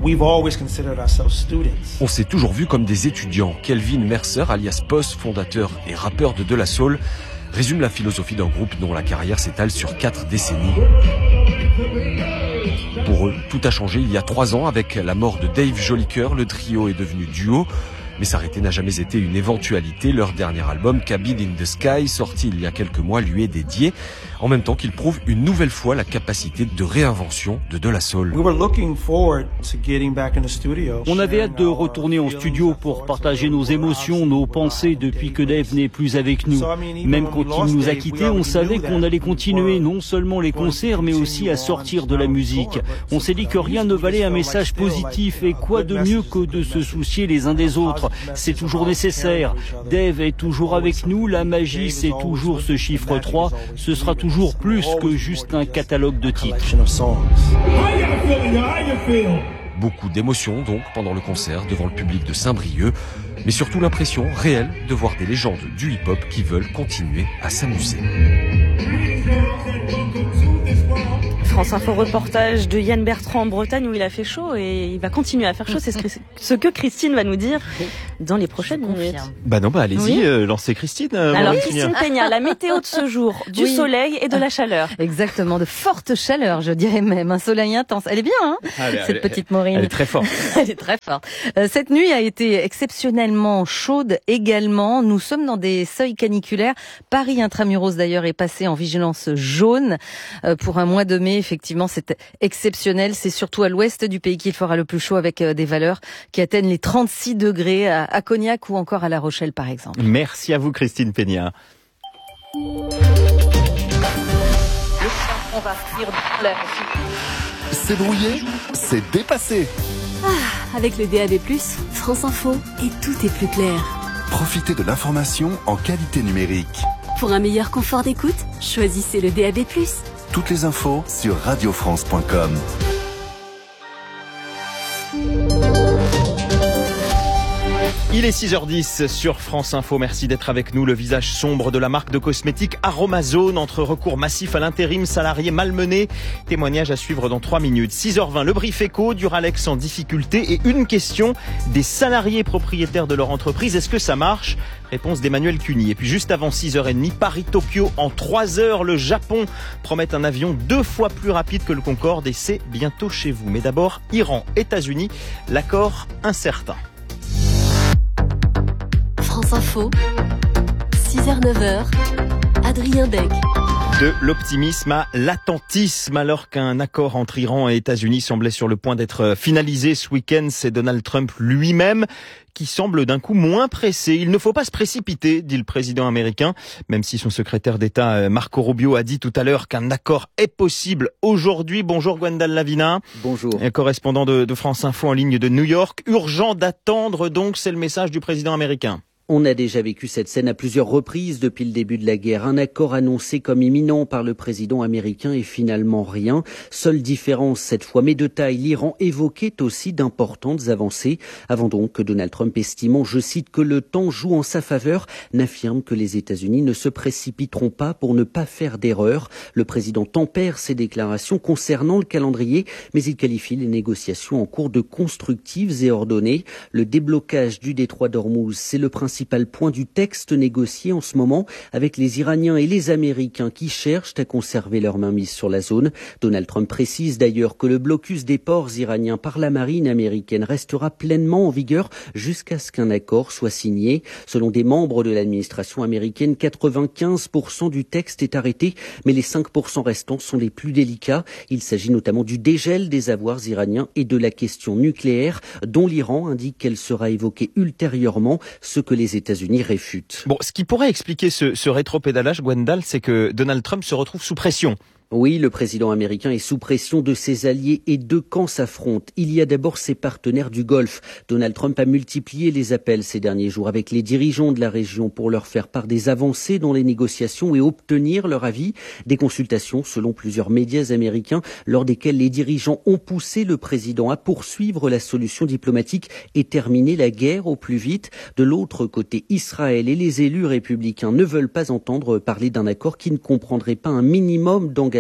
On s'est toujours vus comme des étudiants. Kelvin Mercer, alias Post, fondateur et rappeur de De La Soul, résume la philosophie d'un groupe dont la carrière s'étale sur quatre décennies. Pour eux, tout a changé il y a trois ans avec la mort de Dave Jolicoeur. Le trio est devenu duo. Mais s'arrêter n'a jamais été une éventualité. Leur dernier album, Cabin in the Sky, sorti il y a quelques mois, lui est dédié. En même temps qu'il prouve une nouvelle fois la capacité de réinvention de De La Soul. On avait hâte de retourner en studio pour partager nos émotions, nos pensées depuis que Dave n'est plus avec nous. Même quand il nous a quittés, on savait qu'on allait continuer non seulement les concerts, mais aussi à sortir de la musique. On s'est dit que rien ne valait un message positif, et quoi de mieux que de se soucier les uns des autres. C'est toujours nécessaire. Dave est toujours avec nous, la magie c'est toujours ce chiffre trois, ce sera toujours plus que juste un catalogue de titres. Beaucoup d'émotions donc pendant le concert devant le public de Saint-Brieuc, mais surtout l'impression réelle de voir des légendes du hip-hop qui veulent continuer à s'amuser. France Info reportage de Yann Bertrand en Bretagne où il a fait chaud et il va continuer à faire chaud. C'est ce que Christine va nous dire dans les prochaines minutes. Bah non, bah allez-y, oui. euh, lancez Christine. Euh, Alors Christine Peña, la météo de ce jour, du oui. soleil et de la chaleur. Exactement, de forte chaleur, je dirais même, un soleil intense. Elle est bien, hein, allez, cette allez, petite Maureen. Elle est très forte. Elle est très forte. Euh, cette nuit a été exceptionnellement chaude également. Nous sommes dans des seuils caniculaires. Paris intramuros d'ailleurs est passé en vigilance jaune euh, pour un mois de mai. Effectivement, c'est exceptionnel. C'est surtout à l'ouest du pays qu'il fera le plus chaud avec des valeurs qui atteignent les trente-six degrés à, à Cognac ou encore à La Rochelle, par exemple. Merci à vous, Christine Peña. C'est brouillé, c'est dépassé. Ah, avec le D A B plus, France Info, et tout est plus clair. Profitez de l'information en qualité numérique. Pour un meilleur confort d'écoute, choisissez le D A B plus. Toutes les infos sur radio france point com. Il est six heures dix sur France Info. Merci d'être avec nous. Le visage sombre de la marque de cosmétiques Aromazone entre recours massif à l'intérim, salariés malmenés. Témoignage à suivre dans trois minutes. six heures vingt, le brief éco, Duralex en difficulté et une question des salariés propriétaires de leur entreprise. Est-ce que ça marche ? Réponse d'Emmanuel Cuny. Et puis juste avant six heures trente, Paris-Tokyo en trois heures. Le Japon promet un avion deux fois plus rapide que le Concorde et c'est bientôt chez vous. Mais d'abord, Iran, États-Unis, l'accord incertain. France Info, six heures neuf heures, Adrien Beck. De l'optimisme à l'attentisme, alors qu'un accord entre Iran et États-Unis semblait sur le point d'être finalisé ce week-end, c'est Donald Trump lui-même qui semble d'un coup moins pressé. Il ne faut pas se précipiter, dit le président américain, même si son secrétaire d'État Marco Rubio a dit tout à l'heure qu'un accord est possible aujourd'hui. Bonjour Gwendal Lavina. Bonjour. Correspondant de, de France Info en ligne de New York. Urgent d'attendre donc, c'est le message du président américain. On a déjà vécu cette scène à plusieurs reprises depuis le début de la guerre. Un accord annoncé comme imminent par le président américain et finalement rien. Seule différence cette fois, mais de taille, l'Iran évoquait aussi d'importantes avancées. Avant donc que Donald Trump, estimant, je cite, que le temps joue en sa faveur, n'affirme que les États-Unis ne se précipiteront pas pour ne pas faire d'erreur. Le président tempère ses déclarations concernant le calendrier, mais il qualifie les négociations en cours de constructives et ordonnées. Le déblocage du détroit d'Ormuz, c'est le principal point du texte négocié en ce moment avec les Iraniens et les Américains qui cherchent à conserver leur mainmise sur la zone. Donald Trump précise d'ailleurs que le blocus des ports iraniens par la marine américaine restera pleinement en vigueur jusqu'à ce qu'un accord soit signé. Selon des membres de l'administration américaine, quatre-vingt-quinze pour cent du texte est arrêté, mais les cinq pour cent restants sont les plus délicats. Il s'agit notamment du dégel des avoirs iraniens et de la question nucléaire, dont l'Iran indique qu'elle sera évoquée ultérieurement, ce que les États-Unis réfutent. Bon, ce qui pourrait expliquer ce, ce rétropédalage, Gwendal, c'est que Donald Trump se retrouve sous pression. Oui, le président américain est sous pression de ses alliés et deux camps s'affrontent. Il y a d'abord ses partenaires du Golfe. Donald Trump a multiplié les appels ces derniers jours avec les dirigeants de la région pour leur faire part des avancées dans les négociations et obtenir leur avis. Des consultations, selon plusieurs médias américains, lors desquelles les dirigeants ont poussé le président à poursuivre la solution diplomatique et terminer la guerre au plus vite. De l'autre côté, Israël et les élus républicains ne veulent pas entendre parler d'un accord qui ne comprendrait pas un minimum d'engagement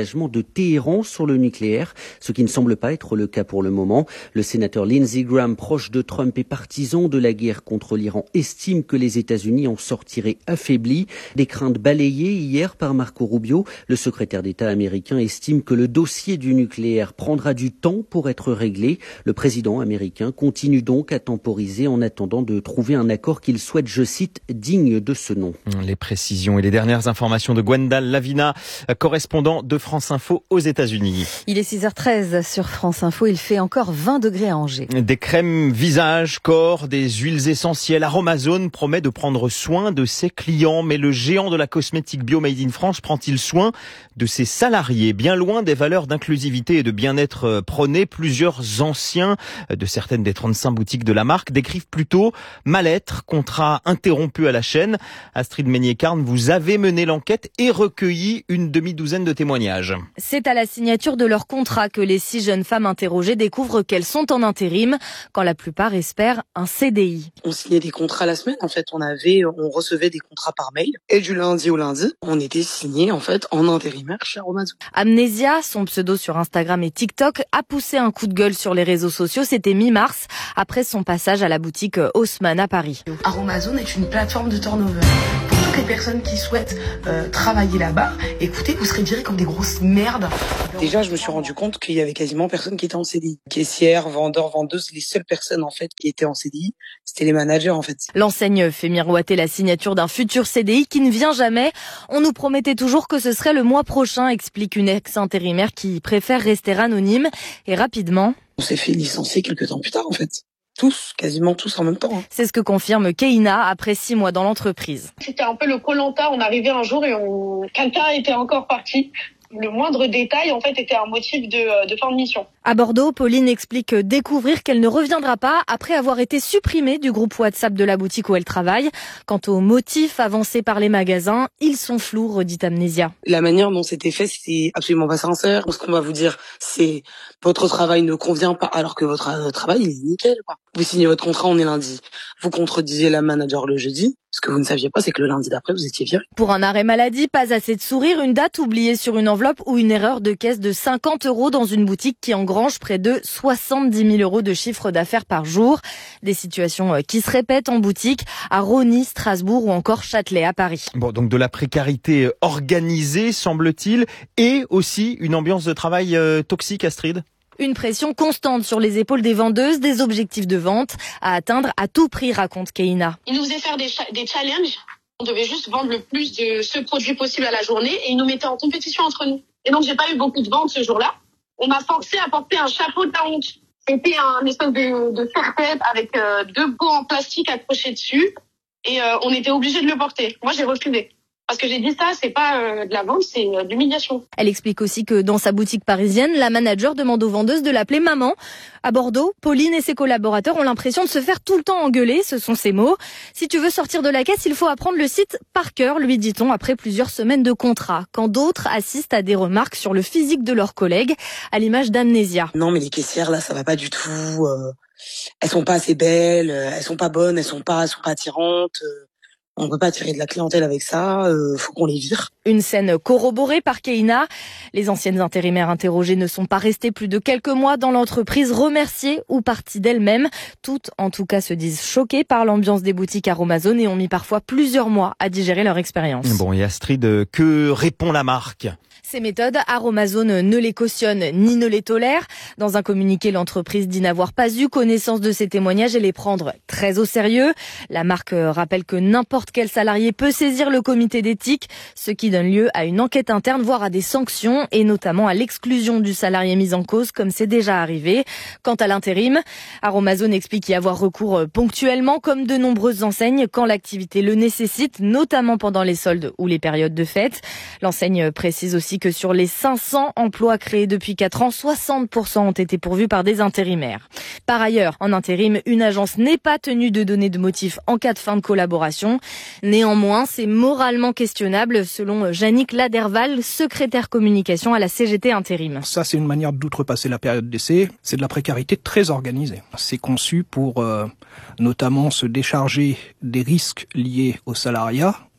l'engagement de Téhéran sur le nucléaire, ce qui ne semble pas être le cas pour le moment. Le sénateur Lindsey Graham, proche de Trump et partisan de la guerre contre l'Iran, estime que les États-Unis en sortiraient affaiblis. Des craintes balayées hier par Marco Rubio. Le secrétaire d'État américain estime que le dossier du nucléaire prendra du temps pour être réglé. Le président américain continue donc à temporiser en attendant de trouver un accord qu'il souhaite, je cite, digne de ce nom. Les précisions et les dernières informations de Gwendal Lavina, correspondant de France Info aux États-Unis. Il est six heures treize sur France Info, il fait encore vingt degrés à Angers. Des crèmes visage, corps, des huiles essentielles. Aromazone promet de prendre soin de ses clients, mais le géant de la cosmétique bio made in France prend-il soin de ses salariés? Bien loin des valeurs d'inclusivité et de bien-être prônées, plusieurs anciens de certaines des trente-cinq boutiques de la marque décrivent plutôt mal-être, contrat interrompu à la chaîne. Astrid Meignier-Carne, vous avez mené l'enquête et recueilli une demi-douzaine de témoignages. C'est à la signature de leur contrat que les six jeunes femmes interrogées découvrent qu'elles sont en intérim, quand la plupart espèrent un C D I. On signait des contrats la semaine, en fait, on avait, on recevait des contrats par mail, et du lundi au lundi, on était signés, en fait, en intérimaire chez Aromazone. Amnésia, son pseudo sur Instagram et TikTok, a poussé un coup de gueule sur les réseaux sociaux, c'était mi-mars, après son passage à la boutique Haussmann à Paris. Aromazone est une plateforme de turnover. Pour toutes les personnes qui souhaitent euh, travailler là-bas, écoutez, vous serez virés comme des grosses merdes. Déjà, je me suis rendu compte qu'il y avait quasiment personne qui était en C D I. Caissières, vendeurs, vendeuses, les seules personnes, en fait, qui étaient en C D I, c'était les managers, en fait. L'enseigne fait miroiter la signature d'un futur C D I qui ne vient jamais. On nous promettait toujours que ce serait le mois prochain, explique une ex-intérimaire qui préfère rester anonyme. Et rapidement... On s'est fait licencier quelques temps plus tard, en fait. Tous, quasiment tous en même temps. Hein. C'est ce que confirme Keina après six mois dans l'entreprise. C'était un peu le Koh-Lanta, on arrivait un jour et on... quelqu'un était encore parti. Le moindre détail, en fait, était un motif de, de fin de mission. À Bordeaux, Pauline explique découvrir qu'elle ne reviendra pas après avoir été supprimée du groupe WhatsApp de la boutique où elle travaille. Quant aux motifs avancés par les magasins, ils sont flous, redit Amnésia. La manière dont c'était fait, c'est absolument pas sincère. Ce qu'on va vous dire, c'est votre travail ne convient pas, alors que votre travail, il est nickel, quoi. Vous signez votre contrat, on est lundi. Vous contredisez la manager le jeudi. Ce que vous ne saviez pas, c'est que le lundi d'après, vous étiez viré. Pour un arrêt maladie, pas assez de sourire, une date oubliée sur une enveloppe ou une erreur de caisse de cinquante euros dans une boutique qui engrange près de soixante-dix mille euros de chiffre d'affaires par jour. Des situations qui se répètent en boutique à Rosny, Strasbourg ou encore Châtelet à Paris. Bon, donc de la précarité organisée, semble-t-il, et aussi une ambiance de travail euh, toxique, Astrid? Une pression constante sur les épaules des vendeuses, des objectifs de vente à atteindre à tout prix, raconte Keina. Ils nous faisaient faire des, cha- des challenges. On devait juste vendre le plus de ce produit possible à la journée et ils nous mettaient en compétition entre nous. Et donc, j'ai pas eu beaucoup de ventes ce jour-là. On m'a forcé à porter un chapeau de la honte. C'était un espèce de, de serre-tête avec euh, deux pots en plastique accrochés dessus et euh, on était obligé de le porter. Moi, j'ai refusé. Parce que j'ai dit ça, c'est pas euh, de la vente, c'est euh, de l'humiliation. Elle explique aussi que dans sa boutique parisienne, la manager demande aux vendeuses de l'appeler maman. À Bordeaux, Pauline et ses collaborateurs ont l'impression de se faire tout le temps engueuler, ce sont ses mots. Si tu veux sortir de la caisse, il faut apprendre le site par cœur, lui dit-on, après plusieurs semaines de contrat. Quand d'autres assistent à des remarques sur le physique de leurs collègues, à l'image d'Amnésia. Non, mais les caissières, là, ça va pas du tout. Euh, elles sont pas assez belles, elles sont pas bonnes, elles sont pas, elles sont pas attirantes. Euh. On peut pas attirer de la clientèle avec ça, euh, faut qu'on les vire. Une scène corroborée par Keina. Les anciennes intérimaires interrogées ne sont pas restées plus de quelques mois dans l'entreprise, remerciées ou parties d'elles-mêmes. Toutes, en tout cas, se disent choquées par l'ambiance des boutiques Aromazone et ont mis parfois plusieurs mois à digérer leur expérience. Bon, et Astrid, que répond la marque ? Ces méthodes, Aromazone ne les cautionne ni ne les tolère. Dans un communiqué, l'entreprise dit n'avoir pas eu connaissance de ces témoignages et les prendre très au sérieux. La marque rappelle que n'importe quel salarié peut saisir le comité d'éthique, ce qui donne lieu à une enquête interne, voire à des sanctions, et notamment à l'exclusion du salarié mis en cause, comme c'est déjà arrivé. Quant à l'intérim, Aromazone explique y avoir recours ponctuellement, comme de nombreuses enseignes, quand l'activité le nécessite, notamment pendant les soldes ou les périodes de fête. L'enseigne précise aussi que sur les cinq cents emplois créés depuis quatre ans, soixante pour cent ont été pourvus par des intérimaires. Par ailleurs, en intérim, une agence n'est pas tenue de donner de motifs en cas de fin de collaboration. Néanmoins, c'est moralement questionnable, selon Yannick Laderval, secrétaire communication à la C G T Intérim. Ça, c'est une manière d'outrepasser la période d'essai. C'est de la précarité très organisée. C'est conçu pour euh, notamment se décharger des risques liés au salariat,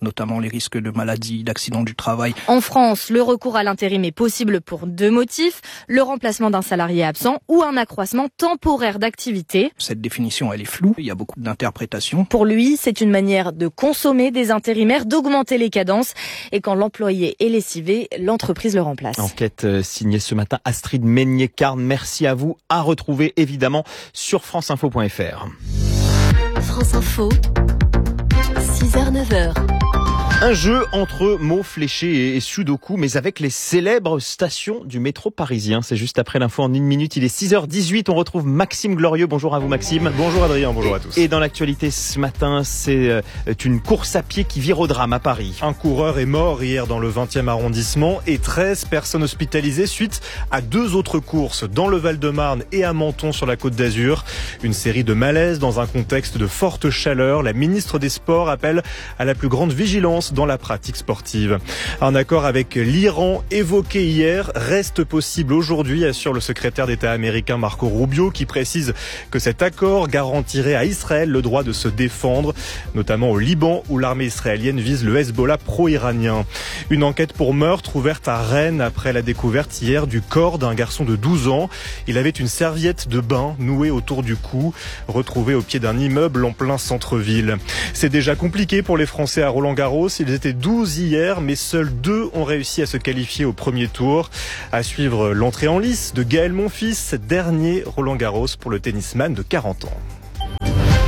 notamment les risques de maladies, d'accidents du travail. En France, le recours à l'intérim est possible pour deux motifs, le remplacement d'un salarié absent ou un accroissement temporaire d'activité. Cette définition, elle est floue, il y a beaucoup d'interprétations. Pour lui, c'est une manière de consommer des intérimaires, d'augmenter les cadences et quand l'employé est lessivé, l'entreprise le remplace. Enquête signée ce matin Astrid Meignet-Carne. Merci à vous, à retrouver évidemment sur franceinfo point f r. France Info, six heures neuf heures. Un jeu entre mots fléchés et sudoku, mais avec les célèbres stations du métro parisien. C'est juste après l'info en une minute. Il est six heures dix-huit. On retrouve Maxime Glorieux. Bonjour à vous, Maxime. Bonjour Adrien, bonjour à tous. Et dans l'actualité ce matin, c'est une course à pied qui vire au drame à Paris. Un coureur est mort hier dans le vingtième arrondissement et treize personnes hospitalisées suite à deux autres courses dans le Val-de-Marne et à Menton sur la Côte d'Azur. Une série de malaises dans un contexte de forte chaleur. La ministre des Sports appelle à la plus grande vigilance dans la pratique sportive. Un accord avec l'Iran évoqué hier reste possible aujourd'hui, assure le secrétaire d'État américain Marco Rubio, qui précise que cet accord garantirait à Israël le droit de se défendre, notamment au Liban où l'armée israélienne vise le Hezbollah pro-iranien. Une enquête pour meurtre ouverte à Rennes après la découverte hier du corps d'un garçon de douze ans. Il avait une serviette de bain nouée autour du cou, retrouvée au pied d'un immeuble en plein centre-ville. C'est déjà compliqué pour les Français à Roland-Garros. Ils étaient douze hier, mais seuls deux ont réussi à se qualifier au premier tour. À suivre l'entrée en lice de Gaël Monfils, dernier Roland-Garros pour le tennisman de quarante ans.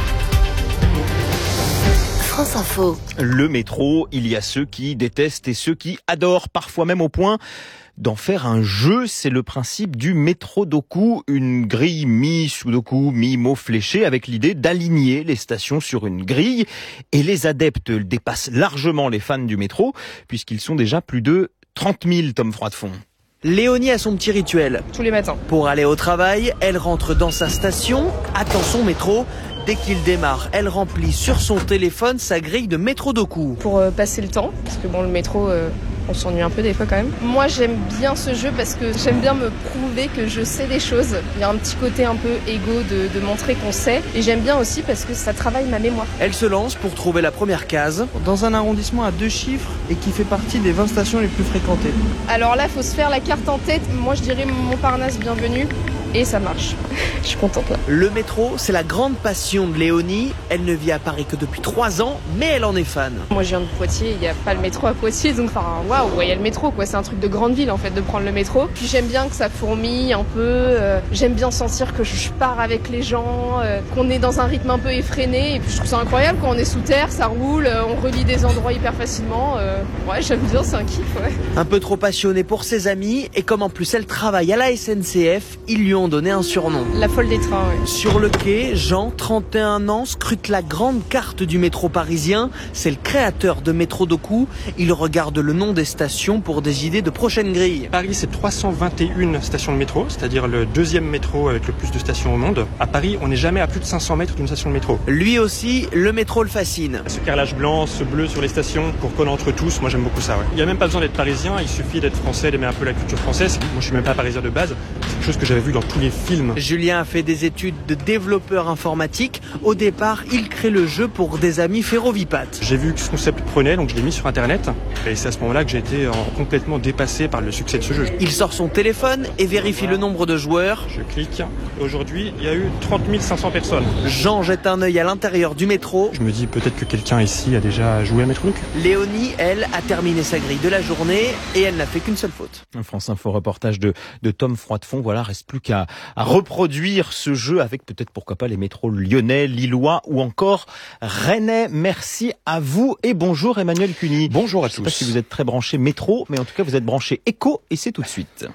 France Info. Le métro, il y a ceux qui détestent et ceux qui adorent, parfois même au point d'en faire un jeu. C'est le principe du métro-doku, une grille mi-sudoku, mi-mot fléché, avec l'idée d'aligner les stations sur une grille. Et les adeptes dépassent largement les fans du métro, puisqu'ils sont déjà plus de trente mille, Tom Froidefond. Léonie a son petit rituel. Tous les matins. Pour aller au travail, elle rentre dans sa station, attend son métro. Dès qu'il démarre, elle remplit sur son téléphone sa grille de métro-doku. Pour euh, passer le temps, parce que bon, le métro, euh, on s'ennuie un peu des fois quand même. Moi, j'aime bien ce jeu parce que j'aime bien me prouver que je sais des choses. Il y a un petit côté un peu égo de, de montrer qu'on sait. Et j'aime bien aussi parce que ça travaille ma mémoire. Elle se lance pour trouver la première case. Dans un arrondissement à deux chiffres et qui fait partie des vingt stations les plus fréquentées. Alors là, il faut se faire la carte en tête. Moi, je dirais Montparnasse, bienvenue. Et ça marche. Je suis contente là. Le métro, c'est la grande passion de Léonie. Elle ne vit à Paris que depuis trois ans, mais elle en est fan. Moi, je viens de Poitiers, il n'y a pas le métro à Poitiers, donc enfin, waouh, il y a le métro, quoi. C'est un truc de grande ville, en fait, de prendre le métro. Puis j'aime bien que ça fourmille un peu. Euh, j'aime bien sentir que je pars avec les gens, euh, qu'on est dans un rythme un peu effréné. Et puis je trouve ça incroyable quand on est sous terre, ça roule, euh, on relie des endroits hyper facilement. Euh, ouais, j'aime bien, c'est un kiff, ouais. Un peu trop passionnée pour ses amis, et comme en plus elle travaille à la S N C F, ils lui ont donné un surnom. La folle des trains, oui. Sur le quai, Jean, trente et un ans, scrute la grande carte du métro parisien. C'est le créateur de Métro-doku. Il regarde le nom des stations pour des idées de prochaines grilles. Paris, c'est trois cent vingt et une stations de métro, c'est-à-dire le deuxième métro avec le plus de stations au monde. À Paris, on n'est jamais à plus de cinq cents mètres d'une station de métro. Lui aussi, le métro le fascine. Ce carrelage blanc, ce bleu sur les stations, pour connaître tous, moi j'aime beaucoup ça. Ouais. Il n'y a même pas besoin d'être parisien, il suffit d'être français, d'aimer un peu la culture française. Moi je suis même pas parisien de base, c'est quelque chose que j'avais vu dans tous les films. Julien a fait des études de développeur informatique. Au départ, il crée le jeu pour des amis ferrovipates. J'ai vu que ce concept prenait, donc je l'ai mis sur internet. Et c'est à ce moment-là que j'ai été complètement dépassé par le succès de ce jeu. Il sort son téléphone et vérifie le nombre de joueurs. Je clique. Aujourd'hui, il y a eu trente mille cinq cents personnes. Jean jette un œil à l'intérieur du métro. Je me dis peut-être que quelqu'un ici a déjà joué à Métro-doku. Léonie, elle, a terminé sa grille de la journée et elle n'a fait qu'une seule faute. Un France Info reportage de, de Tom Froidefond. Voilà, reste plus qu'à à reproduire ce jeu avec peut-être pourquoi pas les métros lyonnais, lillois ou encore rennais. Merci à vous et bonjour Emmanuel Cuny. Bonjour à tous. Je ne sais pas si vous êtes très branché métro, mais en tout cas vous êtes branché éco et c'est tout de suite.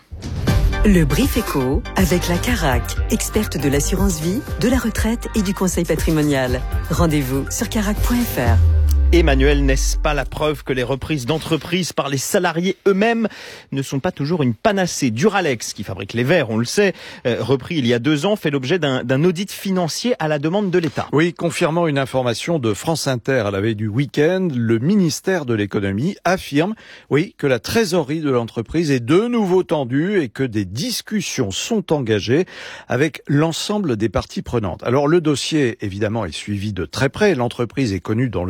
Le brief éco avec la Carac, experte de l'assurance vie, de la retraite et du conseil patrimonial. Rendez-vous sur carac point f r. Emmanuel, n'est-ce pas la preuve que les reprises d'entreprises par les salariés eux-mêmes ne sont pas toujours une panacée? Duralex, qui fabrique les verres, on le sait, euh, repris il y a deux ans, fait l'objet d'un, d'un audit financier à la demande de l'État. Oui, confirmant une information de France Inter à la veille du week-end, le ministère de l'économie affirme, oui, que la trésorerie de l'entreprise est de nouveau tendue et que des discussions sont engagées avec l'ensemble des parties prenantes. Alors le dossier, évidemment, est suivi de très près. L'entreprise est connue dans le monde entier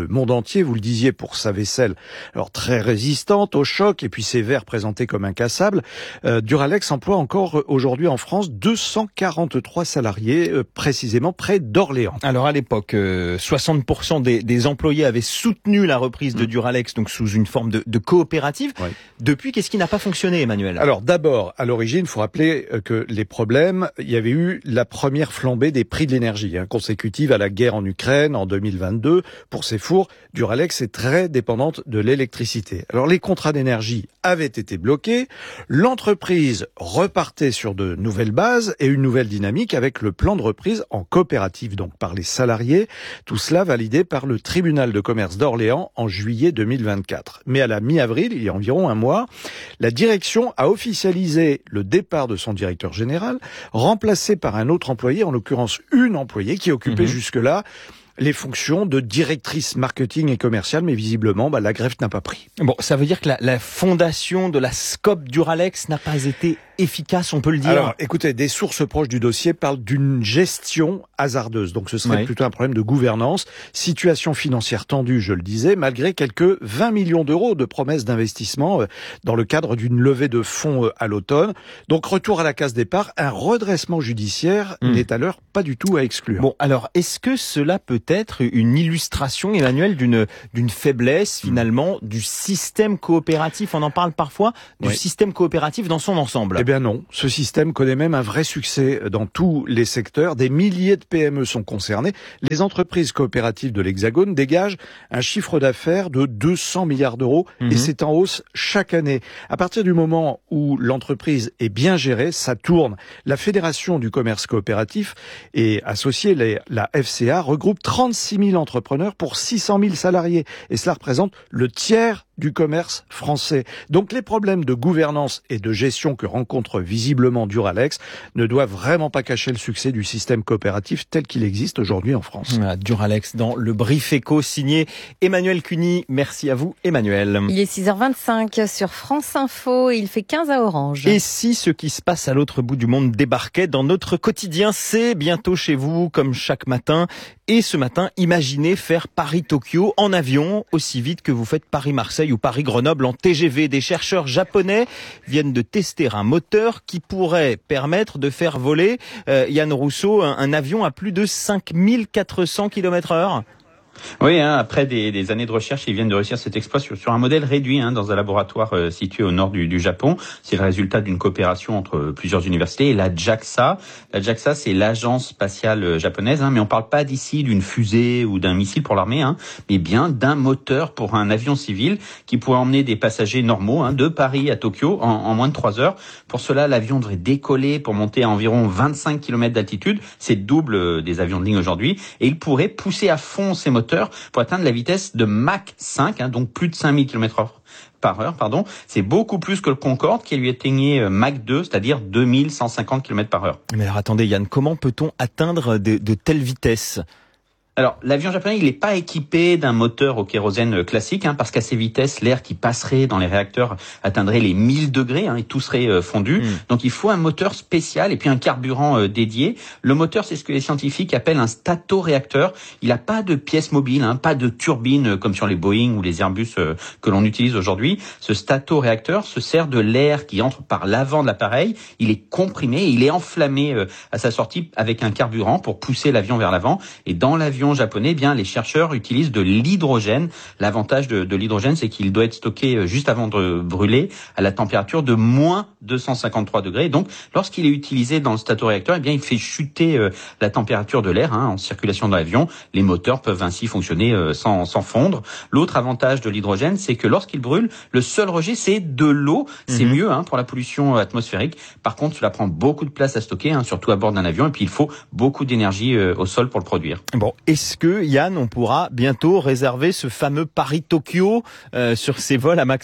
chantier, vous le disiez, pour sa vaisselle. Alors très résistante au choc et puis ses verres présentés comme incassables. Euh, Duralex emploie encore aujourd'hui en France deux cent quarante-trois salariés, euh, précisément près d'Orléans. Alors à l'époque, euh, soixante pour cent des, des employés avaient soutenu la reprise de Duralex, donc sous une forme de, de coopérative. Oui. Depuis, qu'est-ce qui n'a pas fonctionné, Emmanuel ? Alors d'abord, à l'origine, il faut rappeler que les problèmes, il y avait eu la première flambée des prix de l'énergie, hein, consécutive à la guerre en Ukraine en deux mille vingt-deux. Pour ces fours, Duralex est très dépendante de l'électricité. Alors les contrats d'énergie avaient été bloqués, l'entreprise repartait sur de nouvelles bases et une nouvelle dynamique avec le plan de reprise en coopérative, donc par les salariés. Tout cela validé par le tribunal de commerce d'Orléans en juillet deux mille vingt-quatre. Mais à la mi-avril, il y a environ un mois, la direction a officialisé le départ de son directeur général, remplacé par un autre employé, en l'occurrence une employée qui occupait mmh. jusque-là les fonctions de directrice marketing et commerciale, mais visiblement, bah, la greffe n'a pas pris. Bon, ça veut dire que la, la fondation de la Scope Duralex n'a pas été efficace, on peut le dire. Alors, écoutez, des sources proches du dossier parlent d'une gestion hasardeuse. Donc, ce serait oui. plutôt un problème de gouvernance. Situation financière tendue, je le disais, malgré quelques vingt millions d'euros de promesses d'investissement dans le cadre d'une levée de fonds à l'automne. Donc, retour à la case départ, un redressement judiciaire mmh. n'est à l'heure pas du tout à exclure. Bon, alors, est-ce que cela peut être une illustration, Emmanuel, d'une d'une faiblesse, finalement, mmh. du système coopératif ? On en parle parfois, du oui. système coopératif dans son ensemble. Eh bien non, ce système connaît même un vrai succès dans tous les secteurs. Des milliers de P M E sont concernées. Les entreprises coopératives de l'Hexagone dégagent un chiffre d'affaires de deux cents milliards d'euros mmh. et c'est en hausse chaque année. À partir du moment où l'entreprise est bien gérée, ça tourne. La Fédération du commerce coopératif et associée, les, la F C A, regroupe trente-six mille entrepreneurs pour six cent mille salariés et cela représente le tiers du commerce français. Donc les problèmes de gouvernance et de gestion que rencontre visiblement Duralex ne doivent vraiment pas cacher le succès du système coopératif tel qu'il existe aujourd'hui en France. Voilà, Duralex dans le Brief Éco signé Emmanuel Cuny. Merci à vous, Emmanuel. Il est six heures vingt-cinq sur France Info et il fait quinze à Orange. Et si ce qui se passe à l'autre bout du monde débarquait dans notre quotidien, c'est bientôt chez vous, comme chaque matin. Et ce matin, imaginez faire Paris-Tokyo en avion, aussi vite que vous faites Paris-Marseille ou Paris-Grenoble en T G V. Des chercheurs japonais viennent de tester un moteur qui pourrait permettre de faire voler, euh, Yann Rousseau, un, un avion à plus de cinq mille quatre cents kilomètres heure. Oui, hein, après des, des années de recherche, ils viennent de réussir cet exploit sur, sur un modèle réduit hein, dans un laboratoire euh, situé au nord du, du Japon. C'est le résultat d'une coopération entre euh, plusieurs universités et la JAXA. La JAXA, c'est l'agence spatiale euh, japonaise, hein, mais on parle pas d'ici d'une fusée ou d'un missile pour l'armée, hein, mais bien d'un moteur pour un avion civil qui pourrait emmener des passagers normaux hein, de Paris à Tokyo en, en moins de trois heures. Pour cela, l'avion devrait décoller pour monter à environ vingt-cinq kilomètres d'altitude. C'est le double euh, des avions de ligne aujourd'hui. Et il pourrait pousser à fond ses moteurs pour atteindre la vitesse de Mach cinq, hein, donc plus de cinq mille kilomètres heure par heure, pardon. C'est beaucoup plus que le Concorde qui lui atteignait Mach deux, c'est-à-dire deux mille cent cinquante kilomètres par heure. Mais alors attendez Yann, comment peut-on atteindre de, de telles vitesses ? Alors, l'avion japonais, il n'est pas équipé d'un moteur au kérosène classique, hein, parce qu'à ces vitesses, l'air qui passerait dans les réacteurs atteindrait les mille degrés, hein, et tout serait euh, fondu. Mmh. Donc, il faut un moteur spécial et puis un carburant euh, dédié. Le moteur, c'est ce que les scientifiques appellent un statoréacteur. Il n'a pas de pièce mobile, hein, pas de turbine euh, comme sur les Boeing ou les Airbus euh, que l'on utilise aujourd'hui. Ce statoréacteur se sert de l'air qui entre par l'avant de l'appareil. Il est comprimé, il est enflammé euh, à sa sortie avec un carburant pour pousser l'avion vers l'avant. Et dans l'avion japonais, eh bien les chercheurs utilisent de l'hydrogène. L'avantage de, de l'hydrogène, c'est qu'il doit être stocké juste avant de brûler à la température de moins deux cent cinquante-trois degrés. Donc, lorsqu'il est utilisé dans le statoréacteur, eh bien il fait chuter euh, la température de l'air hein, en circulation dans l'avion. Les moteurs peuvent ainsi fonctionner euh, sans, sans fondre. L'autre avantage de l'hydrogène, c'est que lorsqu'il brûle, le seul rejet, c'est de l'eau. C'est mmh. mieux hein, pour la pollution atmosphérique. Par contre, cela prend beaucoup de place à stocker, hein, surtout à bord d'un avion. Et puis, il faut beaucoup d'énergie euh, au sol pour le produire. Bon, est-ce que, Yann, on pourra bientôt réserver ce fameux Paris-Tokyo euh, sur ses vols à Mach cinq ?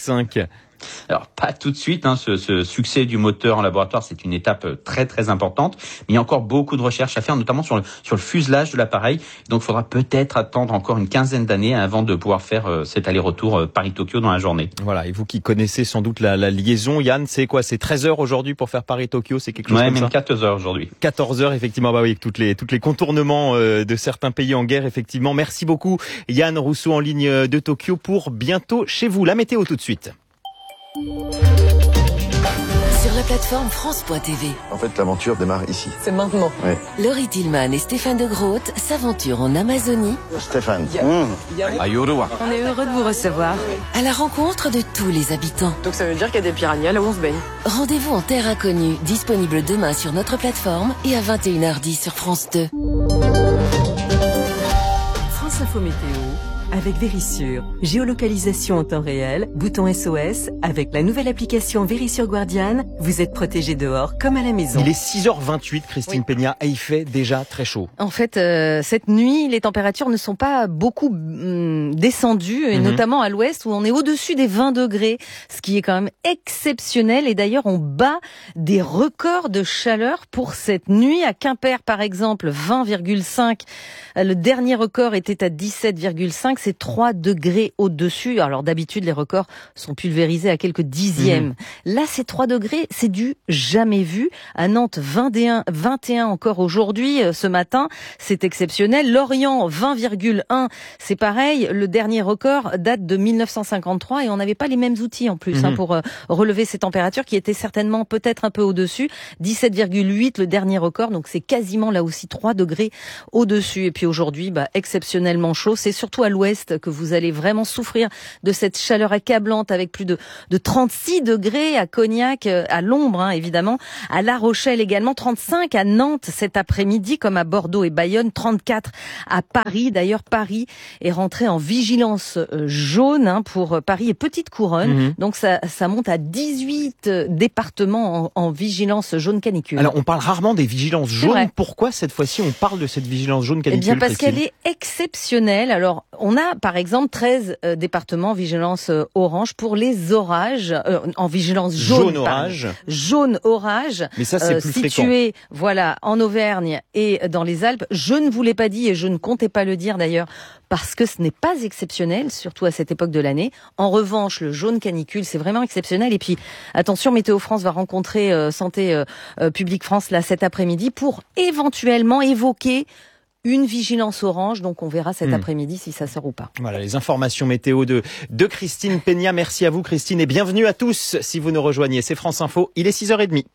Alors pas tout de suite, hein, ce, ce succès du moteur en laboratoire, c'est une étape très très importante, mais il y a encore beaucoup de recherches à faire, notamment sur le, sur le fuselage de l'appareil. Donc il faudra peut-être attendre encore une quinzaine d'années avant de pouvoir faire euh, cet aller-retour euh, Paris-Tokyo dans la journée. Voilà, et vous qui connaissez sans doute la, la liaison, Yann, c'est quoi? C'est treize heures aujourd'hui pour faire Paris-Tokyo, c'est quelque chose ouais, comme même ça? quatorze heures aujourd'hui. quatorze heures, effectivement, bah oui, avec toutes les, toutes les contournements euh, de certains pays en guerre, effectivement. Merci beaucoup, Yann Rousseau en ligne de Tokyo pour bientôt chez vous. La météo tout de suite. Sur la plateforme France point T V. En fait, l'aventure démarre ici. C'est maintenant. Ouais. Laurie Tillman et Stéphane de Groot s'aventurent en Amazonie. Stéphane. On est heureux de vous recevoir. À la rencontre de tous les habitants. Donc ça veut dire qu'il y a des piranhas là où on se baigne. Rendez-vous en terre inconnue, disponible demain sur notre plateforme et à vingt et une heures dix sur France deux. France Info Météo avec Vérissure. Géolocalisation en temps réel, bouton S O S. Avec la nouvelle application Vérissure Guardian, vous êtes protégé dehors comme à la maison. Il est six heures vingt-huit, Christine oui. Peña, et il fait déjà très chaud. En fait, euh, cette nuit, les températures ne sont pas beaucoup hum, descendues, et mm-hmm. notamment à l'ouest où on est au-dessus des vingt degrés, ce qui est quand même exceptionnel. Et d'ailleurs, on bat des records de chaleur pour cette nuit. À Quimper, par exemple, vingt virgule cinq. Le dernier record était à dix-sept virgule cinq. C'est trois degrés au-dessus. Alors d'habitude, les records sont pulvérisés à quelques dixièmes. Mmh. Là, c'est trois degrés, c'est du jamais vu. À Nantes, vingt et un, vingt et un encore aujourd'hui, ce matin. C'est exceptionnel. Lorient, vingt virgule un. C'est pareil. Le dernier record date de mille neuf cent cinquante-trois et on n'avait pas les mêmes outils en plus mmh. hein, pour euh, relever ces températures qui étaient certainement peut-être un peu au-dessus. dix-sept virgule huit, le dernier record. Donc c'est quasiment là aussi trois degrés au-dessus. Et puis aujourd'hui, bah, exceptionnellement chaud. C'est surtout à l'ouest que vous allez vraiment souffrir de cette chaleur accablante avec plus de, de trente-six degrés à Cognac, à l'ombre hein, évidemment, à La Rochelle également, trente-cinq à Nantes cet après-midi comme à Bordeaux et Bayonne, trente-quatre à Paris. D'ailleurs, Paris est rentré en vigilance jaune hein, pour Paris et Petite Couronne. Mmh. Donc ça, ça monte à dix-huit départements en, en vigilance jaune canicule. Alors on parle rarement des vigilances jaunes. Pourquoi cette fois-ci on parle de cette vigilance jaune canicule? Eh bien parce Christine. qu'elle est exceptionnelle. Alors on a par exemple treize euh, départements vigilance euh, orange pour les orages, euh, en vigilance jaune. Jaune orage. Jaune orage. Mais ça c'est euh, plus situé, fréquent. Voilà, en Auvergne et dans les Alpes. Je ne vous l'ai pas dit et je ne comptais pas le dire d'ailleurs parce que ce n'est pas exceptionnel, surtout à cette époque de l'année. En revanche, le jaune canicule, c'est vraiment exceptionnel. Et puis, attention, Météo France va rencontrer euh, Santé euh, euh, Publique France là cet après-midi pour éventuellement évoquer une vigilance orange, donc on verra cet mmh. après-midi si ça sort ou pas. Voilà les informations météo de, de Christine Peña. Merci à vous Christine et bienvenue à tous si vous nous rejoignez. C'est France Info, il est six heures trente.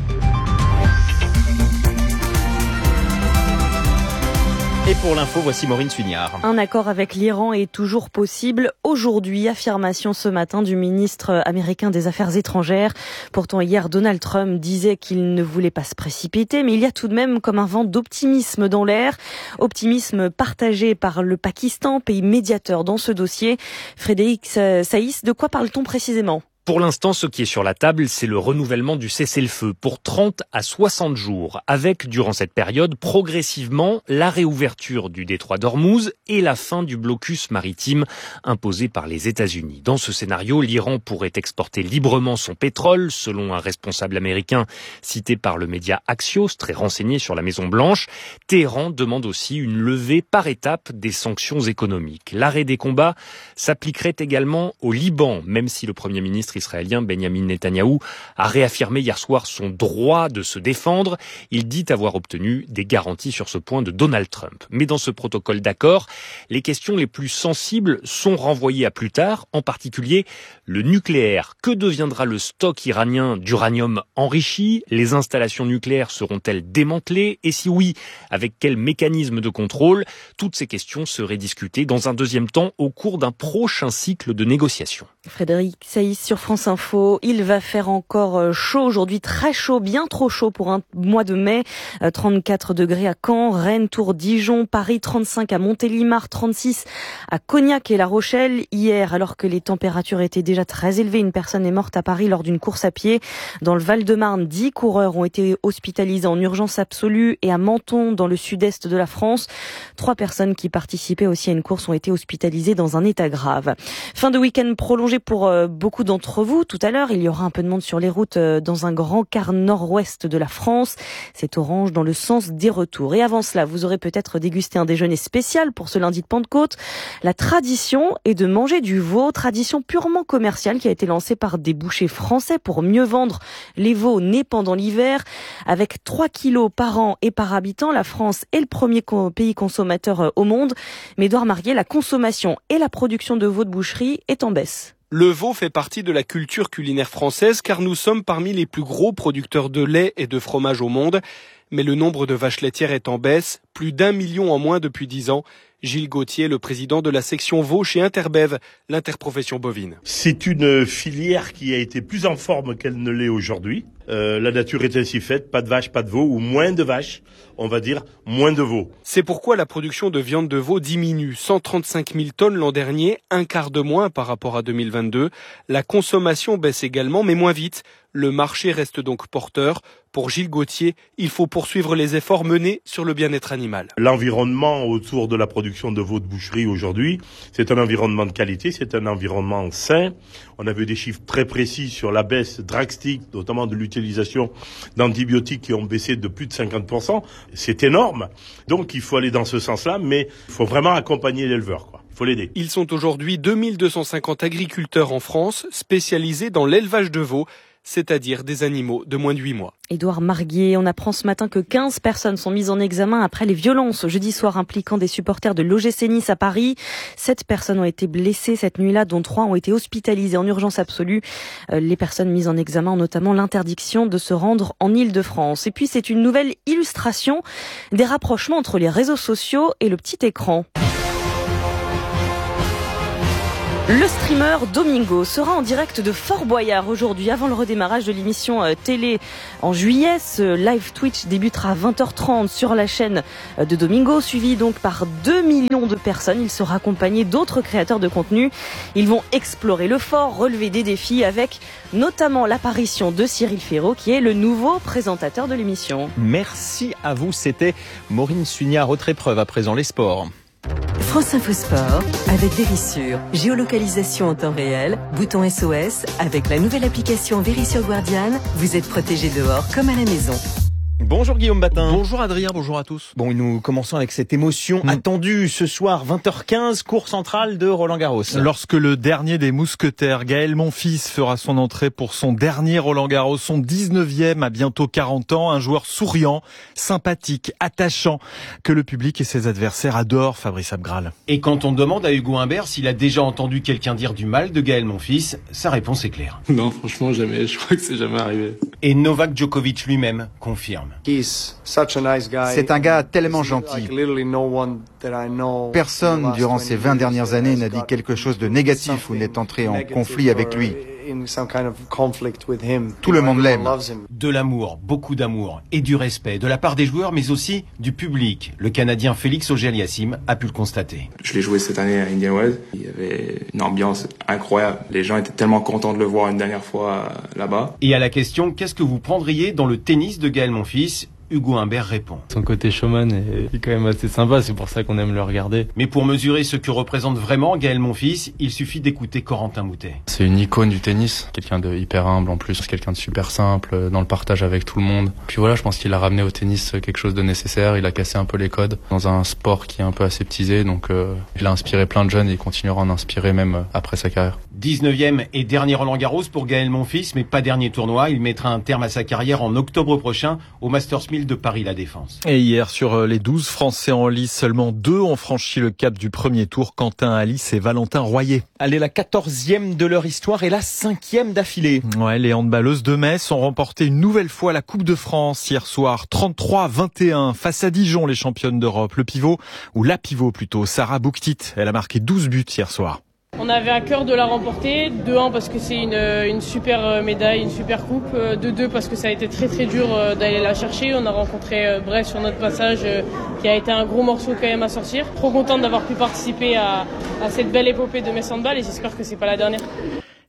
Et pour l'info, voici Maureen Sugnard. Un accord avec l'Iran est toujours possible aujourd'hui. Affirmation ce matin du ministre américain des Affaires étrangères. Pourtant, hier, Donald Trump disait qu'il ne voulait pas se précipiter, mais il y a tout de même comme un vent d'optimisme dans l'air. Optimisme partagé par le Pakistan, pays médiateur dans ce dossier. Frédéric Saïs, de quoi parle-t-on précisément ? Pour l'instant, ce qui est sur la table, c'est le renouvellement du cessez-le-feu pour trente à soixante jours, avec, durant cette période, progressivement, la réouverture du détroit d'Ormuz et la fin du blocus maritime imposé par les États-Unis. Dans ce scénario, l'Iran pourrait exporter librement son pétrole, selon un responsable américain cité par le média Axios, très renseigné sur la Maison-Blanche. Téhéran demande aussi une levée par étapes des sanctions économiques. L'arrêt des combats s'appliquerait également au Liban, même si le Premier ministre israélien Benjamin Netanyahou a réaffirmé hier soir son droit de se défendre. Il dit avoir obtenu des garanties sur ce point de Donald Trump. Mais dans ce protocole d'accord, les questions les plus sensibles sont renvoyées à plus tard, en particulier le nucléaire. Que deviendra le stock iranien d'uranium enrichi? Les installations nucléaires seront-elles démantelées? Et si oui, avec quel mécanisme de contrôle? Toutes ces questions seraient discutées dans un deuxième temps au cours d'un prochain cycle de négociations. Frédéric Saïs sur France Info. Il va faire encore chaud aujourd'hui, très chaud, bien trop chaud pour un mois de mai. trente-quatre degrés à Caen, Rennes, Tours, Dijon, Paris, trente-cinq à Montélimar, trente-six à Cognac et La Rochelle. Hier, alors que les températures étaient déjà très élevées, une personne est morte à Paris lors d'une course à pied. Dans le Val-de-Marne, dix coureurs ont été hospitalisés en urgence absolue et à Menton, dans le sud-est de la France. Trois personnes qui participaient aussi à une course ont été hospitalisées dans un état grave. Fin de week-end prolongé pour beaucoup d'entre d'entre vous tout à l'heure. Il y aura un peu de monde sur les routes dans un grand quart nord-ouest de la France. C'est orange dans le sens des retours. Et avant cela, vous aurez peut-être dégusté un déjeuner spécial pour ce lundi de Pentecôte. La tradition est de manger du veau, tradition purement commerciale qui a été lancée par des bouchers français pour mieux vendre les veaux nés pendant l'hiver. Avec trois kilos par an et par habitant, la France est le premier co- pays consommateur au monde. Mais Édouard Marguet, la consommation et la production de veau de boucherie est en baisse. Le veau fait partie de la culture culinaire française car nous sommes parmi les plus gros producteurs de lait et de fromage au monde. Mais le nombre de vaches laitières est en baisse, plus d'un million en moins depuis dix ans. Gilles Gauthier, le président de la section veau chez Interbev, l'interprofession bovine. C'est une filière qui a été plus en forme qu'elle ne l'est aujourd'hui. Euh, la nature est ainsi faite, pas de vaches, pas de veaux, ou moins de vaches, on va dire moins de veaux. C'est pourquoi la production de viande de veau diminue, cent trente-cinq mille tonnes l'an dernier, un quart de moins par rapport à deux mille vingt-deux. La consommation baisse également, mais moins vite. Le marché reste donc porteur. Pour Gilles Gauthier, il faut poursuivre les efforts menés sur le bien-être animal. L'environnement autour de la production de veau de boucherie aujourd'hui, c'est un environnement de qualité, c'est un environnement sain. On a vu des chiffres très précis sur la baisse drastique, notamment de l'utilisation d'antibiotiques qui ont baissé de plus de cinquante pour cent. C'est énorme. Donc il faut aller dans ce sens-là, mais il faut vraiment accompagner l'éleveur, quoi. Il faut l'aider. Ils sont aujourd'hui deux mille deux cent cinquante agriculteurs en France spécialisés dans l'élevage de veaux, c'est-à-dire des animaux de moins de huit mois. Édouard Marguet, on apprend ce matin que quinze personnes sont mises en examen après les violences jeudi soir impliquant des supporters de l'O G C Nice à Paris. Sept personnes ont été blessées cette nuit-là, dont trois ont été hospitalisées en urgence absolue. Les personnes mises en examen ont notamment l'interdiction de se rendre en Île-de-France. Et puis c'est une nouvelle illustration des rapprochements entre les réseaux sociaux et le petit écran. Le streamer Domingo sera en direct de Fort Boyard aujourd'hui avant le redémarrage de l'émission télé en juillet. Ce live Twitch débutera à vingt heures trente sur la chaîne de Domingo, suivi donc par deux millions de personnes. Il sera accompagné d'autres créateurs de contenu. Ils vont explorer le fort, relever des défis avec notamment l'apparition de Cyril Ferraud qui est le nouveau présentateur de l'émission. Merci à vous, c'était Maureen Sugnard. Autre épreuve à présent, les sports. France Info Sport avec Vérissure. Géolocalisation en temps réel, bouton S O S. Avec la nouvelle application Vérissure Guardian, vous êtes protégé dehors comme à la maison. Bonjour Guillaume Batin. Bonjour Adrien, bonjour à tous. Bon, nous commençons avec cette émotion mmh. attendue ce soir, vingt heures quinze, cours central de Roland-Garros. Lorsque le dernier des mousquetaires, Gaël Monfils, fera son entrée pour son dernier Roland-Garros, son dix-neuvième à bientôt quarante ans, un joueur souriant, sympathique, attachant, que le public et ses adversaires adorent, Fabrice Abgral. Et quand on demande à Hugo Humbert s'il a déjà entendu quelqu'un dire du mal de Gaël Monfils, sa réponse est claire. Non, franchement, jamais. Je crois que c'est jamais arrivé. Et Novak Djokovic lui-même confirme. C'est un gars tellement gentil. Personne durant ces vingt dernières années n'a dit quelque chose de négatif ou n'est entré en conflit avec lui. Tout le monde l'aime. De l'amour, beaucoup d'amour et du respect de la part des joueurs mais aussi du public. Le Canadien Félix Auger-Aliassime a pu le constater. Je l'ai joué cette année à Indian Wells. Il y avait une ambiance incroyable. Les gens étaient tellement contents de le voir une dernière fois là-bas. Et à la question, qu'est-ce que vous prendriez dans le tennis de Gaël Monfils ? Hugo Humbert répond. Son côté showman est quand même assez sympa, c'est pour ça qu'on aime le regarder. Mais pour mesurer ce que représente vraiment Gaël Monfils, il suffit d'écouter Corentin Moutet. C'est une icône du tennis, quelqu'un de hyper humble en plus, quelqu'un de super simple, dans le partage avec tout le monde. Puis voilà, je pense qu'il a ramené au tennis quelque chose de nécessaire, il a cassé un peu les codes dans un sport qui est un peu aseptisé, donc euh, il a inspiré plein de jeunes et il continuera à en inspirer même après sa carrière. dix-neuvième et dernier Roland-Garros pour Gaël Monfils, mais pas dernier tournoi. Il mettra un terme à sa carrière en octobre prochain au Masters mille de Paris La Défense. Et hier, sur les douze Français en lice, seulement deux ont franchi le cap du premier tour, Quentin Alice et Valentin Royer. Allez, la quatorzième de leur histoire et la cinquième d'affilée. Ouais, les handballeuses de Metz ont remporté une nouvelle fois la Coupe de France hier soir, trente-trois à vingt et un, face à Dijon, les championnes d'Europe. Le pivot, ou la pivot plutôt, Sarah Bouktit, elle a marqué douze buts hier soir. On avait à cœur de la remporter, de un parce que c'est une, une super médaille, une super coupe, de deux parce que ça a été très très dur d'aller la chercher. On a rencontré Brest sur notre passage qui a été un gros morceau quand même à sortir. Trop contente d'avoir pu participer à, à cette belle épopée de Metz Handball et j'espère que c'est pas la dernière.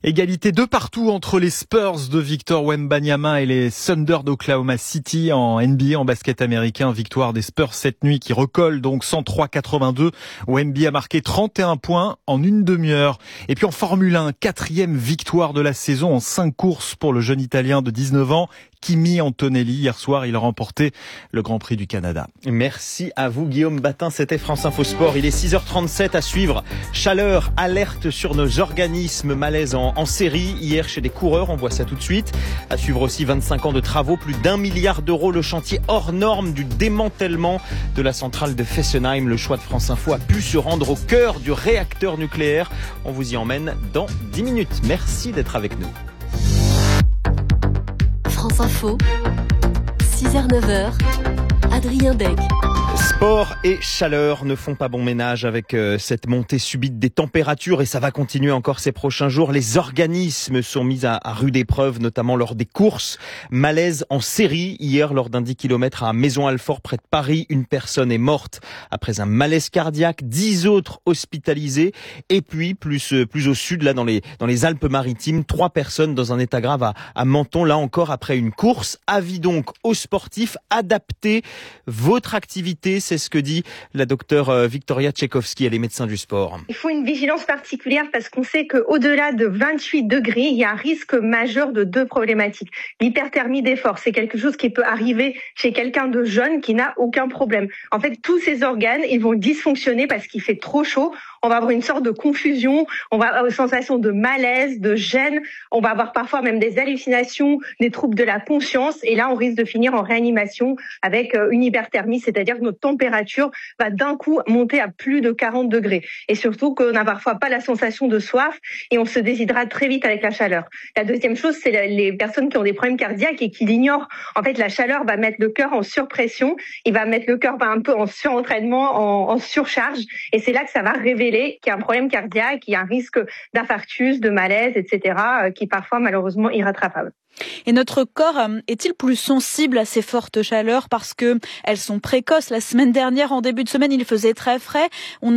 Égalité de partout entre les Spurs de Victor Wembanyama et les Thunder d'Oklahoma City en N B A, en basket américain. Victoire des Spurs cette nuit qui recolle donc cent trois à quatre-vingt-deux. Wemby a marqué trente et un points en une demi-heure. Et puis en Formule un, quatrième victoire de la saison en cinq courses pour le jeune Italien de dix-neuf ans. Kimi Antonelli. Hier soir, il a remporté le Grand Prix du Canada. Merci à vous, Guillaume Batin. C'était France Info Sport. Il est six heures trente-sept à suivre. Chaleur, alerte sur nos organismes. Malaise en, en série. Hier, chez des coureurs, on voit ça tout de suite. À suivre aussi vingt-cinq ans de travaux, plus d'un milliard d'euros. Le chantier hors norme du démantèlement de la centrale de Fessenheim. Le choix de France Info a pu se rendre au cœur du réacteur nucléaire. On vous y emmène dans dix minutes. Merci d'être avec nous. France Info, six heures neuf heures, Adrien Beck. Sport et chaleur ne font pas bon ménage avec euh, cette montée subite des températures et ça va continuer encore ces prochains jours. Les organismes sont mis à, à rude épreuve, notamment lors des courses. Malaise en série. Hier, lors d'un dix kilomètres à Maison-Alfort, près de Paris, une personne est morte après un malaise cardiaque, dix autres hospitalisés. Et puis, plus plus au sud, là dans les dans les Alpes-Maritimes, trois personnes dans un état grave à, à Menton, là encore après une course. Avis donc aux sportifs, adaptez votre activité. C'est ce que dit la docteure Victoria Tchaikovsky, elle est médecin du sport. Il faut une vigilance particulière parce qu'on sait qu'au-delà de vingt-huit degrés, il y a un risque majeur de deux problématiques. L'hyperthermie d'effort, c'est quelque chose qui peut arriver chez quelqu'un de jeune qui n'a aucun problème. En fait, tous ces organes, ils vont dysfonctionner parce qu'il fait trop chaud. On va avoir une sorte de confusion, on va avoir une sensation de malaise, de gêne, on va avoir parfois même des hallucinations, des troubles de la conscience, et là on risque de finir en réanimation avec une hyperthermie, c'est-à-dire que notre température va d'un coup monter à plus de quarante degrés. Et surtout qu'on n'a parfois pas la sensation de soif et on se déshydrate très vite avec la chaleur. La deuxième chose, c'est les personnes qui ont des problèmes cardiaques et qui l'ignorent. En fait, la chaleur va mettre le cœur en surpression, il va mettre le cœur un peu en surentraînement, en, en surcharge, et c'est là que ça va révéler qu'il y a un problème cardiaque, qu'il y a un risque d'infarctus, de malaise, et cetera, qui est parfois malheureusement irrattrapable. Et notre corps est-il plus sensible à ces fortes chaleurs parce que elles sont précoces? La semaine dernière, en début de semaine, il faisait très frais. On